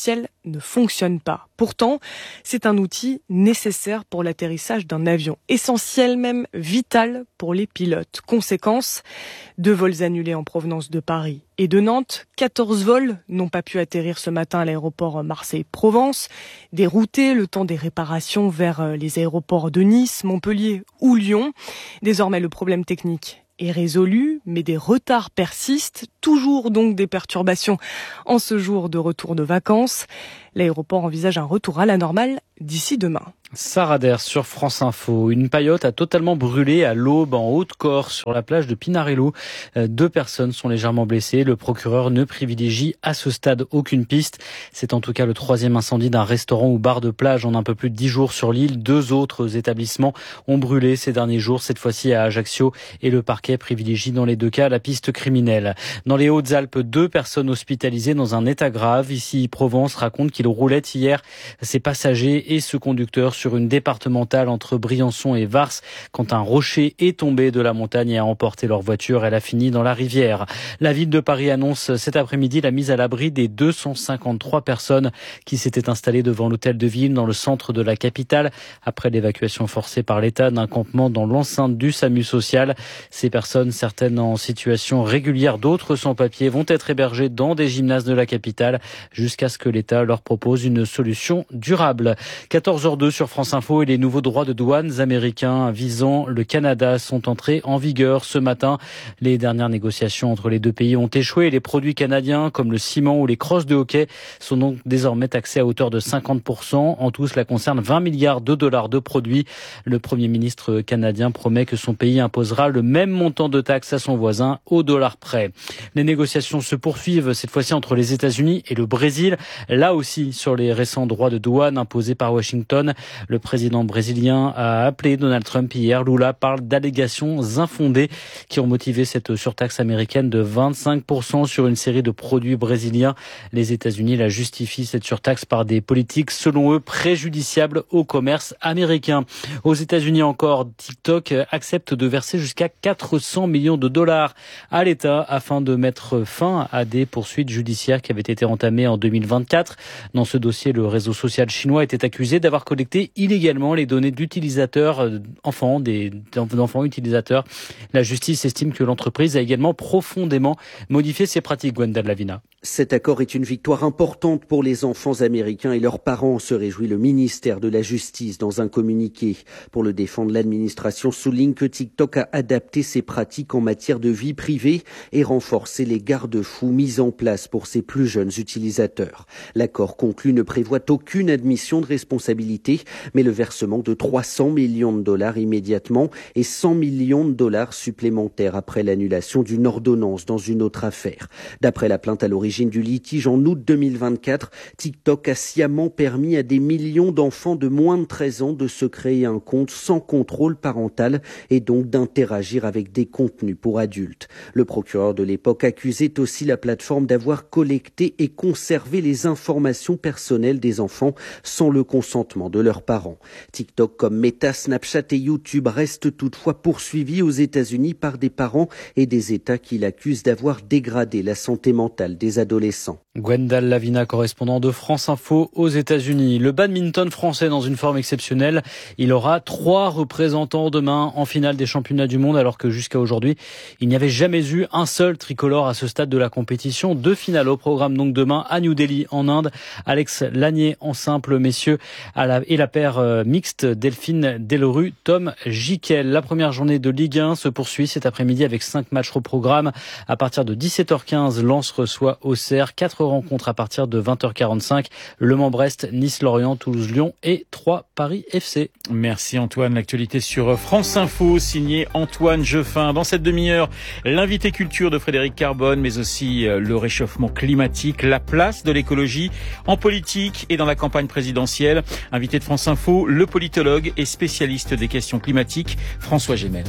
ne fonctionne pas. Pourtant, c'est un outil nécessaire pour l'atterrissage d'un avion, essentiel même, vital pour les pilotes. Conséquence, deux vols annulés en provenance de Paris et de Nantes, quatorze vols n'ont pas pu atterrir ce matin à l'aéroport Marseille-Provence, déroutés le temps des réparations vers les aéroports de Nice, Montpellier ou Lyon. Désormais, le problème technique est résolu, mais des retards persistent, toujours donc des perturbations en ce jour de retour de vacances. L'aéroport envisage un retour à la normale d'ici demain. Sarah Der sur France Info. Une paillote a totalement brûlé à l'aube en Haute-Corse sur la plage de Pinarello. Deux personnes sont légèrement blessées. Le procureur ne privilégie à ce stade aucune piste. C'est en tout cas le troisième incendie d'un restaurant ou bar de plage en un peu plus de dix jours sur l'île. Deux autres établissements ont brûlé ces derniers jours, cette fois-ci à Ajaccio, et le parquet privilégie dans les deux cas la piste criminelle. Dans les Hautes-Alpes, deux personnes hospitalisées dans un état grave. Ici, Provence raconte qu'il roulait hier ses passagers et ce conducteur sur une départementale entre Briançon et Vars quand un rocher est tombé de la montagne et a emporté leur voiture. Elle a fini dans la rivière. La ville de Paris annonce cet après-midi la mise à l'abri des deux cent cinquante-trois personnes qui s'étaient installées devant l'hôtel de ville dans le centre de la capitale après l'évacuation forcée par l'État d'un campement dans l'enceinte du SAMU social. Ces personnes, certaines en situation régulière, d'autres sans papier, vont être hébergées dans des gymnases de la capitale jusqu'à ce que l'État leur propose une solution durable. quatorze heures deux sur France Info et les nouveaux droits de douane américains visant le Canada sont entrés en vigueur ce matin. Les dernières négociations entre les deux pays ont échoué. Les produits canadiens comme le ciment ou les crosses de hockey sont donc désormais taxés à hauteur de cinquante pour cent. En tout, cela concerne vingt milliards de dollars de produits. Le Premier ministre canadien promet que son pays imposera le même montant de taxes à son voisin au dollar près. Les négociations se poursuivent cette fois-ci entre les États-Unis et le Brésil. Là aussi sur les récents droits de douane imposés par Washington. Le président brésilien a appelé Donald Trump hier. Lula parle d'allégations infondées qui ont motivé cette surtaxe américaine de vingt-cinq pour cent sur une série de produits brésiliens. Les États-Unis la justifient, cette surtaxe, par des politiques selon eux préjudiciables au commerce américain. Aux États-Unis encore, TikTok accepte de verser jusqu'à quatre cents millions de dollars à l'État afin de mettre fin à des poursuites judiciaires qui avaient été entamées en deux mille vingt-quatre. Dans ce dossier, le réseau social chinois était accusé d'avoir collecté illégalement les données d'utilisateurs enfants, des d'enfants utilisateurs. La justice estime que l'entreprise a également profondément modifié ses pratiques. Gwendal Lavina. Cet accord est une victoire importante pour les enfants américains et leurs parents, se réjouit le ministère de la Justice dans un communiqué. Pour le défendre, l'administration souligne que TikTok a adapté ses pratiques en matière de vie privée et renforcé les garde-fous mis en place pour ses plus jeunes utilisateurs. L'accord conclu ne prévoit aucune admission de responsabilité, mais le versement de trois cents millions de dollars immédiatement et cent millions de dollars supplémentaires après l'annulation d'une ordonnance dans une autre affaire. D'après la plainte à l'origine du litige en août deux mille vingt-quatre, TikTok a sciemment permis à des millions d'enfants de moins de treize ans de se créer un compte sans contrôle parental et donc d'interagir avec des contenus pour adultes. Le procureur de l'époque accusait aussi la plateforme d'avoir collecté et conservé les informations personnelles des enfants sans le consentement de leurs parents. TikTok comme Meta, Snapchat et YouTube restent toutefois poursuivis aux États-Unis par des parents et des États qui l'accusent d'avoir dégradé la santé mentale des adolescents. Gwendal Lavina, correspondant de France Info aux États-Unis. Le badminton français dans une forme exceptionnelle. Il aura trois représentants demain en finale des championnats du monde, alors que jusqu'à aujourd'hui, il n'y avait jamais eu un seul tricolore à ce stade de la compétition. Deux finales au programme donc demain à New Delhi en Inde. Alex Lanier en simple messieurs à la, et la paire euh, mixte Delphine Delerue, Tom Jiquel. La première journée de Ligue un se poursuit cet après-midi avec cinq matchs au programme. À partir de dix-sept heures quinze, Lens reçoit Auxerre. Quatre rencontres à partir de vingt heures quarante-cinq. Le Mans-Brest, Nice-Lorient, Toulouse-Lyon et trois Paris F C. Merci Antoine. L'actualité sur France Info, signé Antoine Jeffin. Dans cette demi-heure, l'invité culture de Frédéric Carbone, mais aussi le réchauffement climatique, la place de l'écologie en politique et dans la campagne présidentielle. Invité de France Info, le politologue et spécialiste des questions climatiques, François Gémel.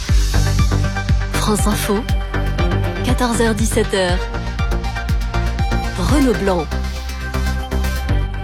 France Info, quatorze heures dix-sept heures. Renaud Blanc.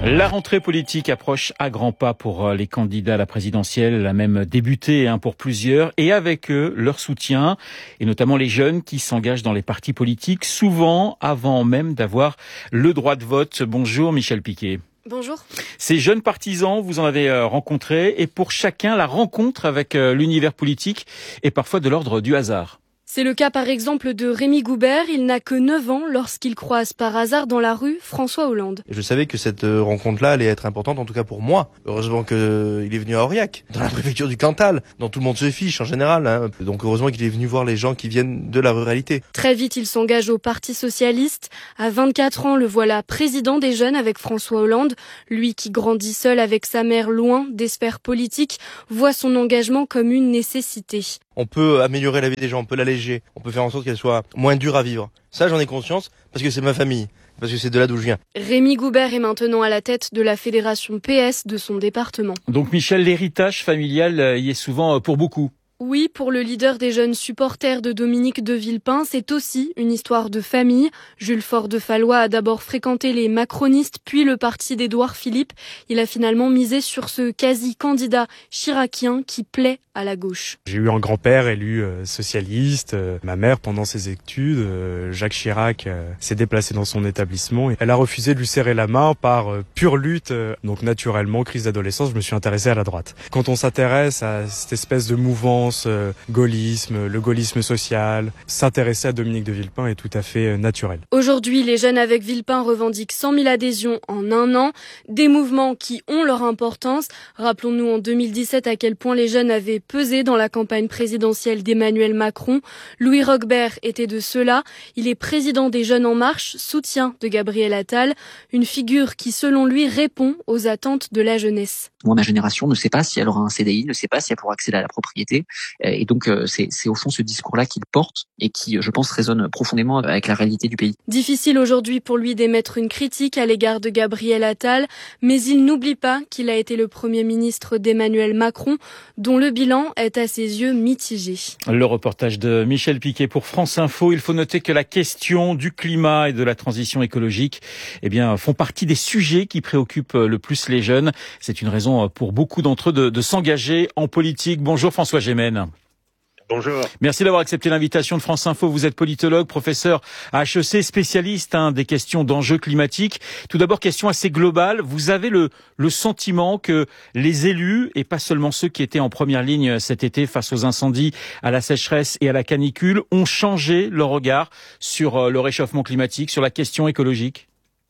La rentrée politique approche à grands pas pour les candidats à la présidentielle. Elle a même débuté hein, pour plusieurs et avec eux leur soutien et notamment les jeunes qui s'engagent dans les partis politiques souvent avant même d'avoir le droit de vote. Bonjour Michel Piquet. Bonjour. Ces jeunes partisans, vous en avez rencontré et pour chacun, la rencontre avec l'univers politique est parfois de l'ordre du hasard. C'est le cas par exemple de Rémi Goubert. Il n'a que neuf ans lorsqu'il croise par hasard dans la rue François Hollande. Je savais que cette rencontre-là allait être importante, en tout cas pour moi. Heureusement qu'il est venu à Aurillac, dans la préfecture du Cantal, dont tout le monde se fiche en général. Hein. Donc heureusement qu'il est venu voir les gens qui viennent de la ruralité. Très vite, il s'engage au Parti socialiste. À vingt-quatre ans, le voilà président des jeunes avec François Hollande. Lui qui grandit seul avec sa mère loin des sphères politiques, voit son engagement comme une nécessité. On peut améliorer la vie des gens, on peut l'alléger, on peut faire en sorte qu'elle soit moins dure à vivre. Ça, j'en ai conscience parce que c'est ma famille, parce que c'est de là d'où je viens. Rémi Goubert est maintenant à la tête de la fédération P S de son département. Donc Michel, l'héritage familial y est souvent pour beaucoup. Oui, pour le leader des jeunes supporters de Dominique de Villepin, c'est aussi une histoire de famille. Jules Faure de Fallois a d'abord fréquenté les macronistes, puis le parti d'Édouard Philippe. Il a finalement misé sur ce quasi-candidat chiracien qui plaît à la gauche. J'ai eu un grand-père élu euh, socialiste. Euh, ma mère, pendant ses études, euh, Jacques Chirac, euh, s'est déplacé dans son établissement. Et elle a refusé de lui serrer la main par euh, pure lutte. Euh, donc naturellement, crise d'adolescence, je me suis intéressé à la droite. Quand on s'intéresse à cette espèce de mouvement Euh, gaullisme, le gaullisme social, s'intéresser à Dominique de Villepin est tout à fait euh, naturel. Aujourd'hui, les jeunes avec Villepin revendiquent cent mille adhésions en un an, des mouvements qui ont leur importance. Rappelons-nous en deux mille dix-sept à quel point les jeunes avaient pesé dans la campagne présidentielle d'Emmanuel Macron. Louis Roquebert était de ceux-là. Il est président des Jeunes en Marche, soutien de Gabriel Attal, une figure qui, selon lui, répond aux attentes de la jeunesse. Moi, ma génération ne sait pas si elle aura un C D I, ne sait pas si elle pourra accéder à la propriété. Et donc, c'est, c'est au fond ce discours-là qu'il porte et qui, je pense, résonne profondément avec la réalité du pays. Difficile aujourd'hui pour lui d'émettre une critique à l'égard de Gabriel Attal, mais il n'oublie pas qu'il a été le Premier ministre d'Emmanuel Macron, dont le bilan est à ses yeux mitigé. Le reportage de Michel Piquet pour France Info. Il faut noter que la question du climat et de la transition écologique, eh bien, font partie des sujets qui préoccupent le plus les jeunes. C'est une raison pour beaucoup d'entre eux de, de s'engager en politique. Bonjour François Gémen. Bonjour. Merci d'avoir accepté l'invitation de France Info. Vous êtes politologue, professeur à H E C, spécialiste hein, des questions d'enjeux climatiques. Tout d'abord, question assez globale. Vous avez le, le sentiment que les élus, et pas seulement ceux qui étaient en première ligne cet été face aux incendies, à la sécheresse et à la canicule, ont changé leur regard sur le réchauffement climatique, sur la question écologique ?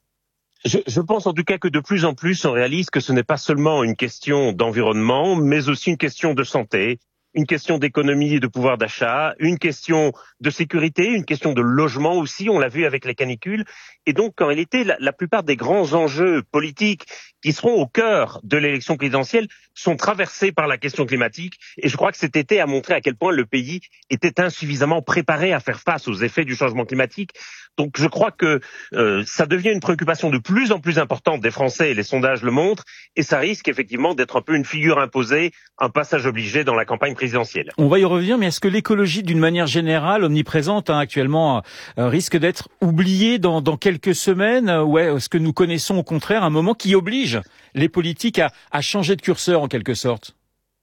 Je, je pense en tout cas que de plus en plus on réalise que ce n'est pas seulement une question d'environnement, mais aussi une question de santé, une question d'économie et de pouvoir d'achat, une question de sécurité, une question de logement aussi, on l'a vu avec les canicules. Et donc en réalité, la, la plupart des grands enjeux politiques qui seront au cœur de l'élection présidentielle sont traversés par la question climatique. Et je crois que cet été a montré à quel point le pays était insuffisamment préparé à faire face aux effets du changement climatique. Donc je crois que euh, ça devient une préoccupation de plus en plus importante des Français, et les sondages le montrent, et ça risque effectivement d'être un peu une figure imposée, un passage obligé dans la campagne présidentielle. On va y revenir, mais est-ce que l'écologie, d'une manière générale, omniprésente hein, actuellement, euh, risque d'être oubliée dans, dans quelques semaines, ou est-ce que nous connaissons au contraire un moment qui oblige les politiques à, à changer de curseur en quelque sorte ?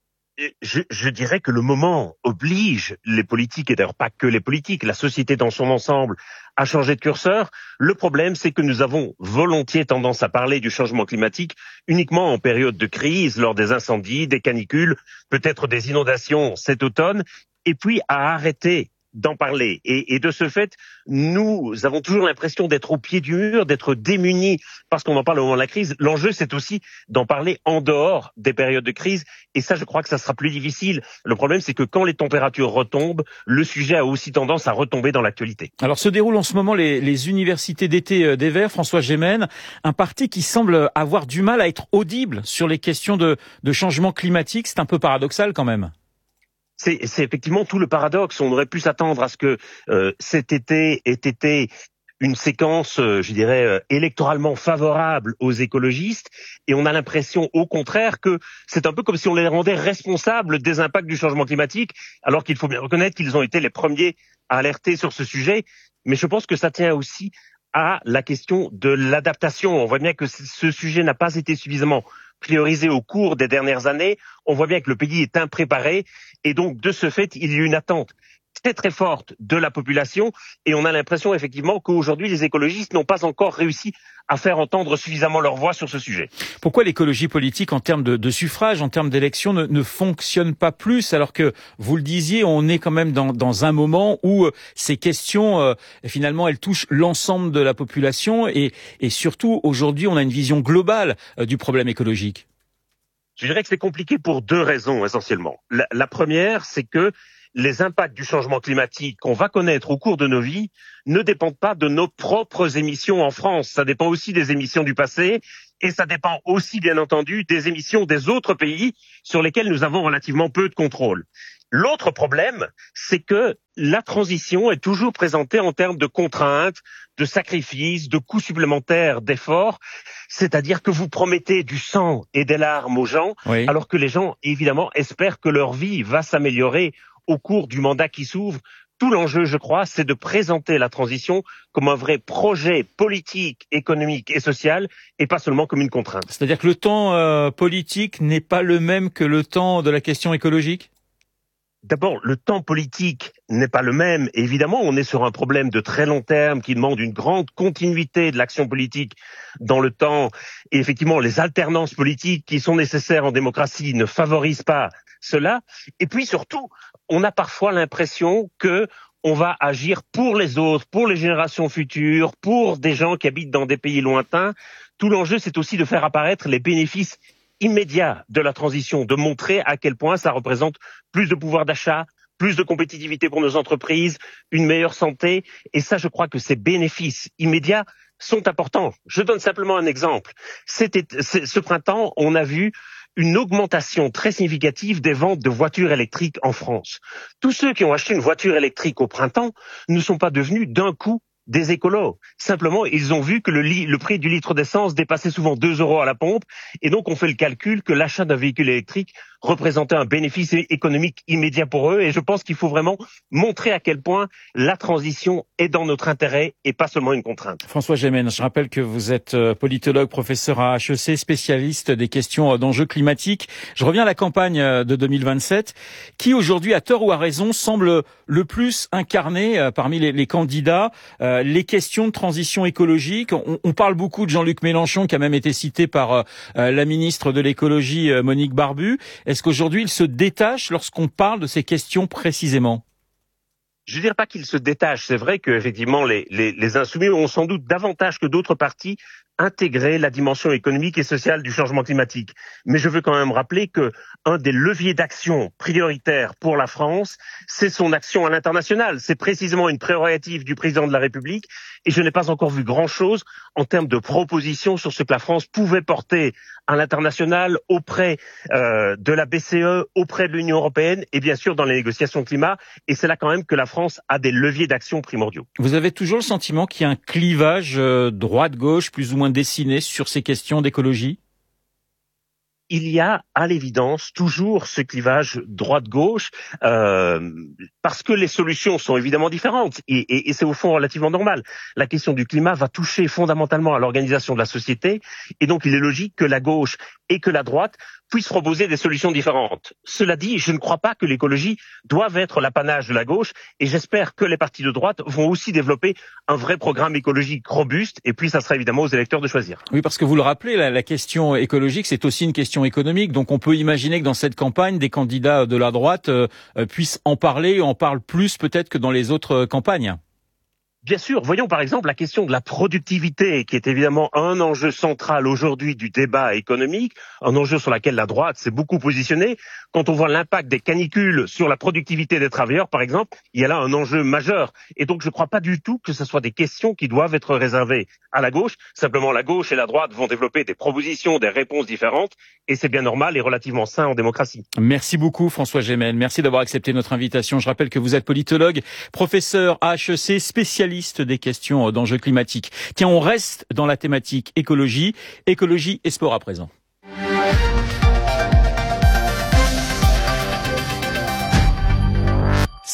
Je, je dirais que le moment oblige les politiques, et d'ailleurs pas que les politiques, la société dans son ensemble, à changer de curseur. Le problème, c'est que nous avons volontiers tendance à parler du changement climatique uniquement en période de crise, lors des incendies, des canicules, peut-être des inondations cet automne, et puis à arrêter d'en parler. Et, et de ce fait, nous avons toujours l'impression d'être au pied du mur, d'être démunis parce qu'on en parle au moment de la crise. L'enjeu, c'est aussi d'en parler en dehors des périodes de crise. Et ça, je crois que ça sera plus difficile. Le problème, c'est que quand les températures retombent, le sujet a aussi tendance à retomber dans l'actualité. Alors, se déroulent en ce moment les, les universités d'été des Verts, François Gémen, un parti qui semble avoir du mal à être audible sur les questions de, de changement climatique. C'est un peu paradoxal quand même. C'est, c'est effectivement tout le paradoxe. On aurait pu s'attendre à ce que euh, cet été ait été une séquence, euh, je dirais, euh, électoralement favorable aux écologistes, et on a l'impression, au contraire, que c'est un peu comme si on les rendait responsables des impacts du changement climatique, alors qu'il faut bien reconnaître qu'ils ont été les premiers à alerter sur ce sujet. Mais je pense que ça tient aussi à la question de l'adaptation. On voit bien que ce sujet n'a pas été suffisamment priorisé au cours des dernières années. On voit bien que le pays est impréparé et donc de ce fait, il y a une attente très très forte de la population et on a l'impression effectivement qu'aujourd'hui les écologistes n'ont pas encore réussi à faire entendre suffisamment leur voix sur ce sujet. Pourquoi l'écologie politique en termes de, de suffrage, en termes d'élection ne, ne fonctionne pas plus alors que, vous le disiez, on est quand même dans, dans un moment où euh, ces questions, euh, finalement, elles touchent l'ensemble de la population et, et surtout aujourd'hui on a une vision globale euh, du problème écologique. Je dirais que c'est compliqué pour deux raisons essentiellement. La, la première, c'est que les impacts du changement climatique qu'on va connaître au cours de nos vies ne dépendent pas de nos propres émissions en France. Ça dépend aussi des émissions du passé et ça dépend aussi, bien entendu, des émissions des autres pays sur lesquels nous avons relativement peu de contrôle. L'autre problème, c'est que la transition est toujours présentée en termes de contraintes, de sacrifices, de coûts supplémentaires, d'efforts. C'est-à-dire que vous promettez du sang et des larmes aux gens, oui. alors que les gens, évidemment, espèrent que leur vie va s'améliorer au cours du mandat qui s'ouvre. Tout l'enjeu, je crois, c'est de présenter la transition comme un vrai projet politique, économique et social, et pas seulement comme une contrainte. C'est-à-dire que le temps euh, politique n'est pas le même que le temps de la question écologique ? D'abord, le temps politique n'est pas le même. Évidemment, on est sur un problème de très long terme qui demande une grande continuité de l'action politique dans le temps. Et effectivement, les alternances politiques qui sont nécessaires en démocratie ne favorisent pas cela. Et puis surtout, on a parfois l'impression que on va agir pour les autres, pour les générations futures, pour des gens qui habitent dans des pays lointains. Tout l'enjeu, c'est aussi de faire apparaître les bénéfices immédiat de la transition, de montrer à quel point ça représente plus de pouvoir d'achat, plus de compétitivité pour nos entreprises, une meilleure santé. Et ça, je crois que ces bénéfices immédiats sont importants. Je donne simplement un exemple. C'était, ce printemps, on a vu une augmentation très significative des ventes de voitures électriques en France. Tous ceux qui ont acheté une voiture électrique au printemps ne sont pas devenus d'un coup des écolos. Simplement, ils ont vu que le, li- le prix du litre d'essence dépassait souvent deux euros à la pompe, et donc on fait le calcul que l'achat d'un véhicule électrique représentait un bénéfice économique immédiat pour eux, et je pense qu'il faut vraiment montrer à quel point la transition est dans notre intérêt et pas seulement une contrainte. François Gémen, je rappelle que vous êtes politologue, professeur à H E C, spécialiste des questions d'enjeux climatiques. Je reviens à la campagne de deux mille vingt-sept, qui aujourd'hui, à tort ou à raison, semble le plus incarner parmi les, les candidats euh, les questions de transition écologique. On, on parle beaucoup de Jean-Luc Mélenchon, qui a même été cité par euh, la ministre de l'écologie, euh, Monique Barbu. Est-ce qu'aujourd'hui, il se détache lorsqu'on parle de ces questions précisément ? Je ne dirais pas qu'il se détache. C'est vrai qu'effectivement, les, les, les insoumis ont sans doute davantage que d'autres partis intégrer la dimension économique et sociale du changement climatique. Mais je veux quand même rappeler que un des leviers d'action prioritaires pour la France, c'est son action à l'international. C'est précisément une prérogative du président de la République et je n'ai pas encore vu grand-chose en termes de propositions sur ce que la France pouvait porter à l'international auprès euh, de la B C E, auprès de l'Union européenne et bien sûr dans les négociations climat. Et c'est là quand même que la France a des leviers d'action primordiaux. Vous avez toujours le sentiment qu'il y a un clivage euh, droite-gauche plus ou moins dessiné sur ces questions d'écologie ? Il y a à l'évidence toujours ce clivage droite-gauche euh, parce que les solutions sont évidemment différentes et, et, et c'est au fond relativement normal. La question du climat va toucher fondamentalement à l'organisation de la société et donc il est logique que la gauche et que la droite puissent proposer des solutions différentes. Cela dit, je ne crois pas que l'écologie doive être l'apanage de la gauche et j'espère que les partis de droite vont aussi développer un vrai programme écologique robuste et puis ça sera évidemment aux électeurs de choisir. Oui, parce que vous le rappelez, la, la question écologique, c'est aussi une question économique. Donc on peut imaginer que dans cette campagne, des candidats de la droite euh, puissent en parler, en parlent plus peut-être que dans les autres campagnes. Bien sûr, voyons par exemple la question de la productivité, qui est évidemment un enjeu central aujourd'hui du débat économique, un enjeu sur lequel la droite s'est beaucoup positionnée. Quand on voit l'impact des canicules sur la productivité des travailleurs, par exemple, il y a là un enjeu majeur. Et donc je ne crois pas du tout que ce soit des questions qui doivent être réservées à la gauche. Simplement, la gauche et la droite vont développer des propositions, des réponses différentes, et c'est bien normal et relativement sain en démocratie. Merci beaucoup François Gémen, merci d'avoir accepté notre invitation. Je rappelle que vous êtes politologue, professeur à H E C, spécialiste des questions d'enjeux climatiques. Tiens, on reste dans la thématique écologie, écologie et sport à présent.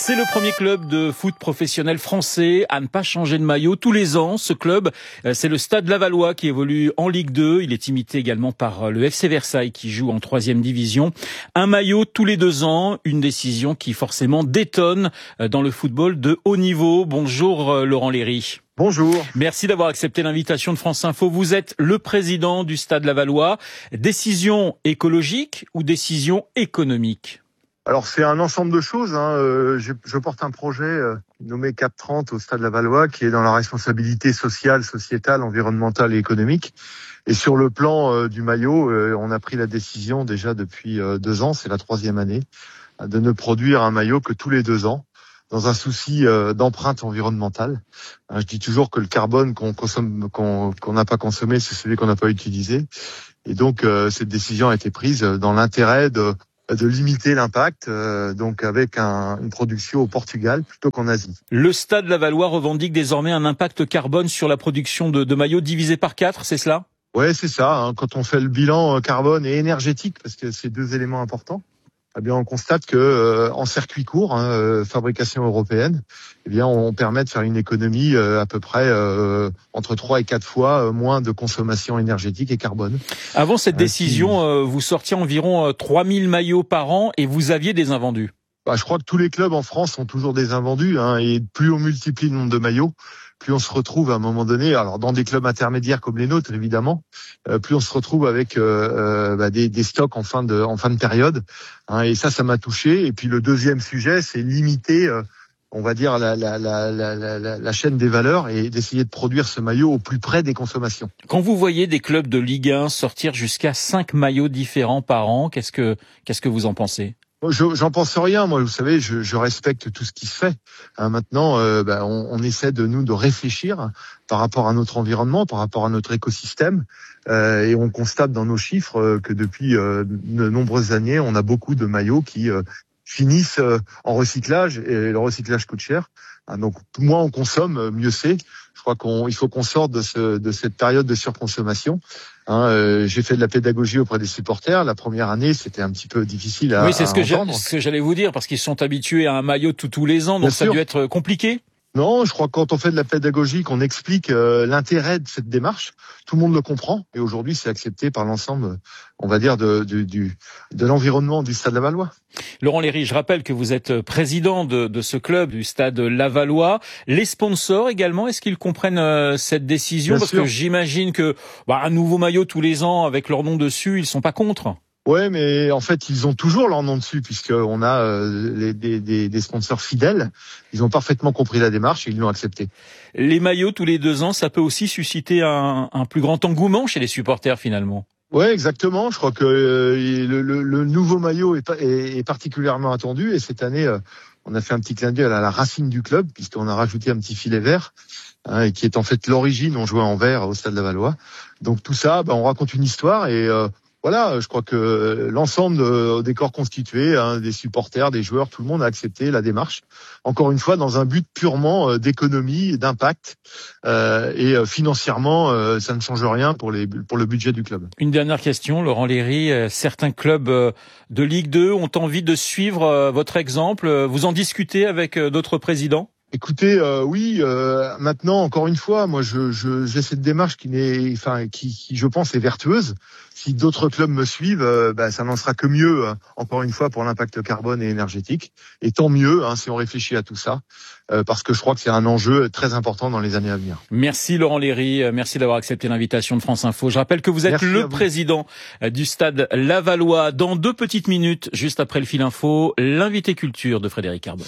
C'est le premier club de foot professionnel français à ne pas changer de maillot tous les ans. Ce club, c'est le Stade Lavallois qui évolue en Ligue deux. Il est imité également par le F C Versailles qui joue en troisième division. Un maillot tous les deux ans, une décision qui forcément détonne dans le football de haut niveau. Bonjour Laurent Léry. Bonjour. Merci d'avoir accepté l'invitation de France Info. Vous êtes le président du Stade Lavallois. Décision écologique ou décision économique ? Alors c'est un ensemble de choses. Hein. Euh, je, je porte un projet euh, nommé Cap trente au Stade Lavallois qui est dans la responsabilité sociale, sociétale, environnementale et économique. Et sur le plan euh, du maillot, euh, on a pris la décision déjà depuis euh, deux ans, c'est la troisième année, de ne produire un maillot que tous les deux ans, dans un souci euh, d'empreinte environnementale. Hein, je dis toujours que le carbone qu'on consomme, qu'on qu'on n'a pas consommé, c'est celui qu'on n'a pas utilisé. Et donc euh, cette décision a été prise dans l'intérêt de de limiter l'impact, euh, donc avec un, une production au Portugal plutôt qu'en Asie. Le Stade Lavallois revendique désormais un impact carbone sur la production de, de maillots divisé par quatre, c'est cela ? Ouais, c'est ça. Hein, quand on fait le bilan carbone et énergétique, parce que c'est deux éléments importants, eh bien on constate que euh, en circuit court, hein, euh, fabrication européenne, eh bien on permet de faire une économie euh, à peu près euh, entre trois et quatre fois euh, moins de consommation énergétique et carbone. Avant cette décision, euh, vous sortiez environ euh, trois mille maillots par an et vous aviez des invendus. Bah, je crois que tous les clubs en France ont toujours des invendus, hein, et plus on multiplie le nombre de maillots, plus on se retrouve à un moment donné, alors dans des clubs intermédiaires comme les nôtres évidemment, euh, plus on se retrouve avec euh, euh, bah, des, des stocks en fin de en fin de période, hein, et ça, ça m'a touché. Et puis le deuxième sujet, c'est limiter, euh, on va dire la, la, la, la, la, la chaîne des valeurs et d'essayer de produire ce maillot au plus près des consommations. Quand vous voyez des clubs de Ligue un sortir jusqu'à cinq maillots différents par an, qu'est-ce que qu'est-ce que vous en pensez ? Je, j'en pense rien, moi. Vous savez, je, je respecte tout ce qui se fait. Hein, maintenant, euh, bah, on, on essaie de nous de réfléchir par rapport à notre environnement, par rapport à notre écosystème, euh, et on constate dans nos chiffres euh, que depuis euh, de nombreuses années, on a beaucoup de maillots qui euh, finissent euh, en recyclage, et le recyclage coûte cher. Hein, donc, moins on consomme, mieux c'est. Je crois qu'on, il faut qu'on sorte de, ce, de cette période de surconsommation. Hein, euh, j'ai fait de la pédagogie auprès des supporters. La première année, c'était un petit peu difficile à Oui, c'est ce, à que entendre. ce que j'allais vous dire, parce qu'ils sont habitués à un maillot tout, tous les ans, donc Bien ça a sûr. dû être compliqué. Non, je crois que quand on fait de la pédagogie, qu'on explique euh, l'intérêt de cette démarche, tout le monde le comprend. Et aujourd'hui, c'est accepté par l'ensemble, on va dire, de, de, du, de l'environnement du Stade Lavallois. Laurent Léry, je rappelle que vous êtes président de, de ce club, du Stade Lavallois. Les sponsors également, est-ce qu'ils comprennent euh, cette décision ? Bien Parce sûr. que j'imagine que bah, un nouveau maillot tous les ans avec leur nom dessus, ils sont pas contre. Ouais, mais en fait, ils ont toujours leur nom dessus, puisqu'on a euh, les, des, des, des sponsors fidèles. Ils ont parfaitement compris la démarche et ils l'ont accepté. Les maillots tous les deux ans, ça peut aussi susciter un, un plus grand engouement chez les supporters finalement. Ouais, exactement. Je crois que euh, le, le, le nouveau maillot est, est, est particulièrement attendu. Et cette année, euh, on a fait un petit clin d'œil à la racine du club, puisqu'on a rajouté un petit filet vert, hein, et qui est en fait l'origine. On jouait en vert au Stade Lavallois. Donc tout ça, ben, on raconte une histoire et euh, voilà, je crois que l'ensemble de, des corps constitués, hein, des supporters, des joueurs, tout le monde a accepté la démarche. Encore une fois, dans un but purement euh, d'économie, d'impact, euh, et euh, financièrement, euh, ça ne change rien pour, les, pour le budget du club. Une dernière question, Laurent Léry. Euh, certains clubs euh, de Ligue deux ont envie de suivre euh, votre exemple. Vous en discutez avec euh, d'autres présidents ? Écoutez, euh, oui. Euh, maintenant, encore une fois, moi, je, je, j'ai cette démarche qui n'est, enfin, qui, qui, je pense, est vertueuse. Si d'autres clubs me suivent, euh, bah, ça n'en sera que mieux. Euh, encore une fois, pour l'impact carbone et énergétique. Et tant mieux, hein, si on réfléchit à tout ça, euh, parce que je crois que c'est un enjeu très important dans les années à venir. Merci Laurent Léry, merci d'avoir accepté l'invitation de France Info. Je rappelle que vous êtes Merci le président du Stade Lavallois. Dans deux petites minutes, juste après le fil info, l'invité culture de Frédéric Carbone.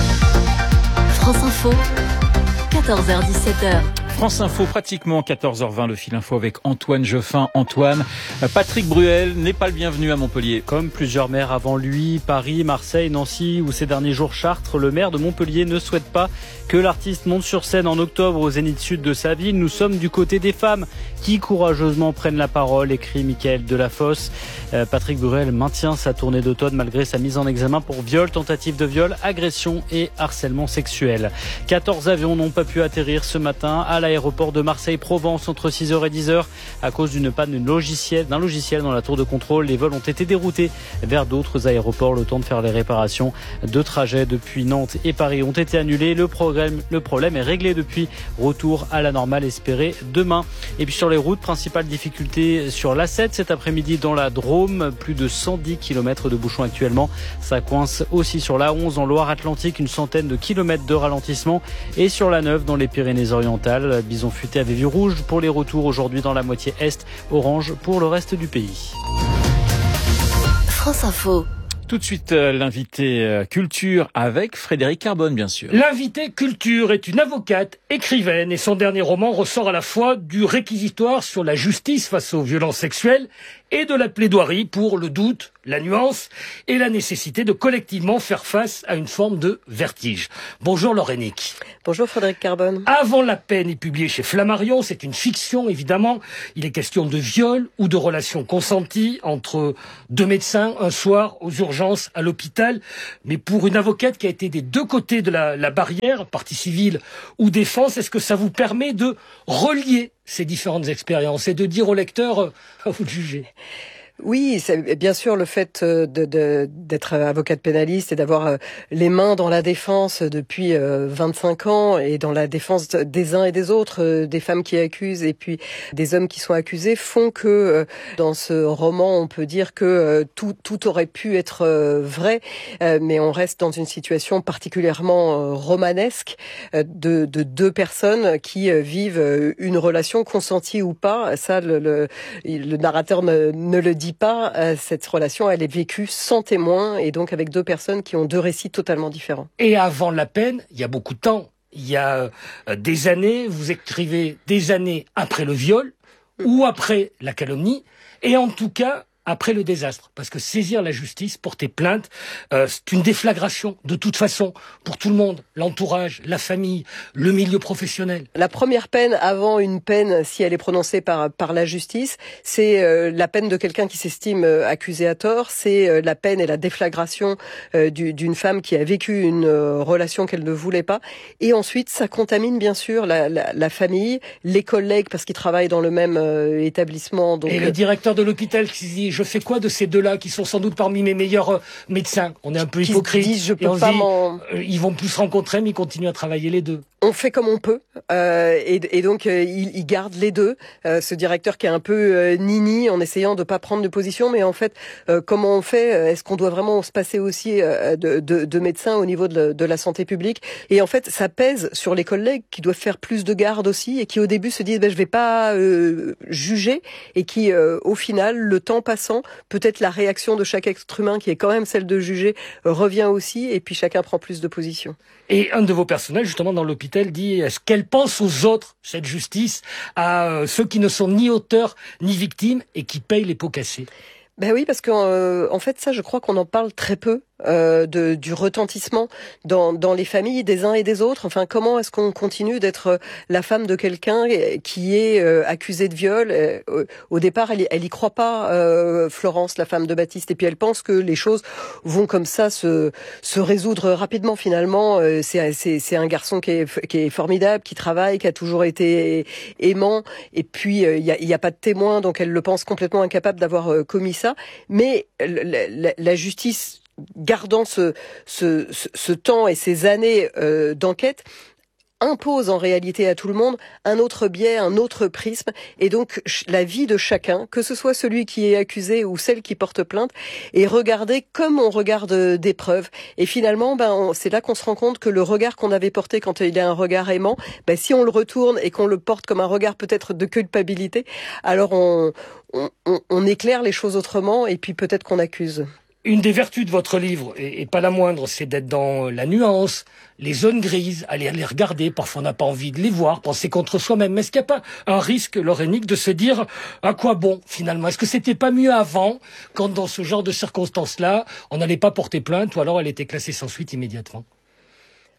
France Info, quatorze heures dix-sept heures. France Info, pratiquement quatorze heures vingt, le fil info avec Antoine Jeffin. Antoine, Patrick Bruel n'est pas le bienvenu à Montpellier. Comme plusieurs maires avant lui, Paris, Marseille, Nancy ou ces derniers jours Chartres, le maire de Montpellier ne souhaite pas que l'artiste monte sur scène en octobre au Zénith Sud de sa ville. Nous sommes du côté des femmes qui courageusement prennent la parole, écrit Mickaël Delafosse. Euh, Patrick Bruel maintient sa tournée d'automne malgré sa mise en examen pour viol, tentative de viol, agression et harcèlement sexuel. quatorze avions n'ont pas pu atterrir ce matin à l'aéroport de Marseille-Provence entre six heures et dix heures à cause d'une panne d'un logiciel, d'un logiciel dans la tour de contrôle. Les vols ont été déroutés vers d'autres aéroports. Le temps de faire les réparations. Deux trajets depuis Nantes et Paris ont été annulés. Le problème, le problème est réglé depuis. Retour à la normale espéré demain. Et puis sur les routes, principale difficulté sur l'A sept cet après-midi dans la Drôme. Plus de cent dix kilomètres de bouchons actuellement. Ça coince aussi sur l'A onze en Loire-Atlantique. Une centaine de kilomètres de ralentissement. Et sur l'A neuf dans les Pyrénées-Orientales. Bison futé avait vu rouge pour les retours aujourd'hui dans la moitié est. Orange pour le reste du pays. France Info. Tout de suite, euh, l'invité euh, culture avec Frédéric Carbone, bien sûr. L'invité culture est une avocate, écrivaine, et son dernier roman ressort à la fois du réquisitoire sur la justice face aux violences sexuelles et de la plaidoirie pour le doute, la nuance et la nécessité de collectivement faire face à une forme de vertige. Bonjour Laurénic. Bonjour Frédéric Carbone. Avant la peine est publié chez Flammarion, c'est une fiction évidemment. Il est question de viol ou de relations consenties entre deux médecins un soir aux urgences à l'hôpital. Mais pour une avocate qui a été des deux côtés de la, la barrière, partie civile ou défense, est-ce que ça vous permet de relier ces différentes expériences et de dire au lecteur, euh, à vous de juger? Oui, c'est bien sûr le fait de, de, d'être avocate pénaliste et d'avoir les mains dans la défense depuis vingt-cinq ans et dans la défense des uns et des autres, des femmes qui accusent et puis des hommes qui sont accusés, font que dans ce roman, on peut dire que tout, tout aurait pu être vrai, mais on reste dans une situation particulièrement romanesque de, de deux personnes qui vivent une relation consentie ou pas. Ça, le, le, le narrateur ne, ne le dit pas, cette relation, elle est vécue sans témoin et donc avec deux personnes qui ont deux récits totalement différents. Et avant la peine, il y a beaucoup de temps. Il y a euh, des années, vous écrivez des années après le viol mmh. ou après la calomnie et en tout cas après le désastre. Parce que saisir la justice, porter plainte, euh, c'est une déflagration de toute façon pour tout le monde, l'entourage, la famille, le milieu professionnel. La première peine avant une peine, si elle est prononcée par par la justice, c'est euh, la peine de quelqu'un qui s'estime euh, accusé à tort, c'est euh, la peine et la déflagration euh, du, d'une femme qui a vécu une euh, relation qu'elle ne voulait pas. Et ensuite, ça contamine bien sûr la, la, la famille, les collègues parce qu'ils travaillent dans le même euh, établissement. Donc, et le directeur de l'hôpital qui se dit je fais quoi de ces deux-là qui sont sans doute parmi mes meilleurs euh, médecins? On est un peu hypocrite. Disent, je peux et on pas dit, m'en... euh, ils vont plus se rencontrer, mais ils continuent à travailler les deux. On fait comme on peut, euh, et, et donc euh, il, il garde les deux. Euh, ce directeur qui est un peu euh, nini en essayant de pas prendre de position, mais en fait, euh, comment on fait? Est-ce qu'on doit vraiment se passer aussi euh, de, de, de médecins au niveau de, de la santé publique? Et en fait, ça pèse sur les collègues qui doivent faire plus de garde aussi, et qui au début se disent ben, je vais pas euh, juger, et qui euh, au final, le temps passant, peut-être la réaction de chaque être humain qui est quand même celle de juger euh, revient aussi, et puis chacun prend plus de position. Et un de vos personnages, justement, dans l'hôpital, dit est-ce qu'elle pense aux autres, cette justice, à euh, ceux qui ne sont ni auteurs ni victimes et qui payent les pots cassés? Ben oui, parce qu'en euh, en fait, ça, je crois qu'on en parle très peu. Euh, de, du retentissement dans, dans les familles des uns et des autres. Enfin, comment est-ce qu'on continue d'être la femme de quelqu'un qui est euh, accusée de viol? euh, Au départ, elle, elle y croit pas, euh, Florence, la femme de Baptiste, et puis elle pense que les choses vont comme ça se, se résoudre rapidement. Finalement, euh, c'est, c'est, c'est un garçon qui est, qui est formidable, qui travaille, qui a toujours été aimant, et puis il euh, y, a, y a pas de témoin, donc elle le pense complètement incapable d'avoir euh, commis ça. Mais la, la, la justice, gardant ce, ce, ce, ce temps et ces années euh, d'enquête, impose en réalité à tout le monde un autre biais, un autre prisme, et donc la vie de chacun, que ce soit celui qui est accusé ou celle qui porte plainte, est regardée comme on regarde des preuves. Et finalement, ben, on, c'est là qu'on se rend compte que le regard qu'on avait porté quand il est un regard aimant, ben, si on le retourne et qu'on le porte comme un regard peut-être de culpabilité, alors on, on, on, on éclaire les choses autrement, et puis peut-être qu'on accuse. Une des vertus de votre livre, et, et pas la moindre, c'est d'être dans la nuance, les zones grises, aller les regarder, parfois on n'a pas envie de les voir, penser contre soi-même. Mais est-ce qu'il n'y a pas un risque, Laurénic, de se dire à quoi bon finalement? Est-ce que c'était pas mieux avant, quand dans ce genre de circonstances-là, on n'allait pas porter plainte, ou alors elle était classée sans suite immédiatement?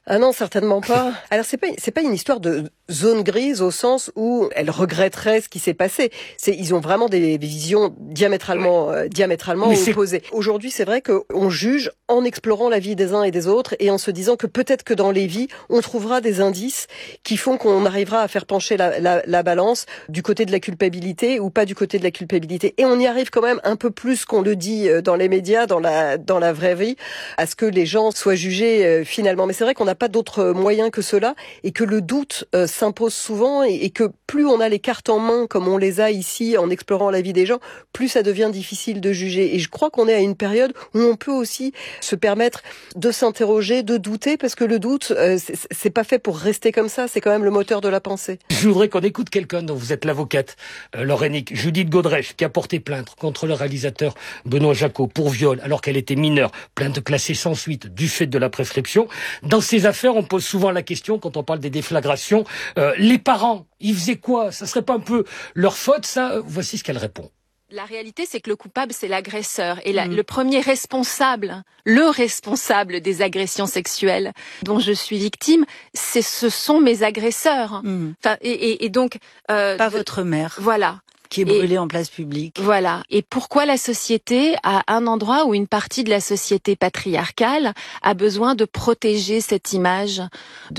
Ah non, certainement pas. Alors c'est pas c'est pas une histoire de zone grise au sens où elle regretterait ce qui s'est passé. C'est ils ont vraiment des, des visions diamétralement euh, diamétralement Mais opposées. Aujourd'hui, c'est vrai qu'on juge en explorant la vie des uns et des autres et en se disant que peut-être que dans les vies, on trouvera des indices qui font qu'on arrivera à faire pencher la, la, la balance du côté de la culpabilité ou pas du côté de la culpabilité. Et on y arrive quand même un peu plus qu'on le dit dans les médias, dans la dans la vraie vie, à ce que les gens soient jugés euh, finalement. Mais c'est vrai qu'on n'a pas d'autres moyens que cela et que le doute euh, s'impose souvent et, et que plus on a les cartes en main comme on les a ici en explorant la vie des gens, plus ça devient difficile de juger. Et je crois qu'on est à une période où on peut aussi se permettre de s'interroger, de douter, parce que le doute, euh, c'est, c'est pas fait pour rester comme ça, c'est quand même le moteur de la pensée. Je voudrais qu'on écoute quelqu'un dont vous êtes l'avocate, euh, Laurénique, Judith Godrèche, qui a porté plainte contre le réalisateur Benoît Jacot pour viol alors qu'elle était mineure, plainte classée sans suite du fait de la prescription. Dans ces affaires, on pose souvent la question, quand on parle des déflagrations, euh, les parents, ils faisaient quoi? Ça serait pas un peu leur faute, ça? Voici ce qu'elle répond. La réalité, c'est que le coupable, c'est l'agresseur. Et la, mmh. le premier responsable, le responsable des agressions sexuelles dont je suis victime, c'est, ce sont mes agresseurs. Mmh. Enfin, et, et, et donc... Euh, Pas de, votre mère. Voilà. Qui est brûlée et, en place publique. Voilà. Et pourquoi la société, à un endroit où une partie de la société patriarcale a besoin de protéger cette image de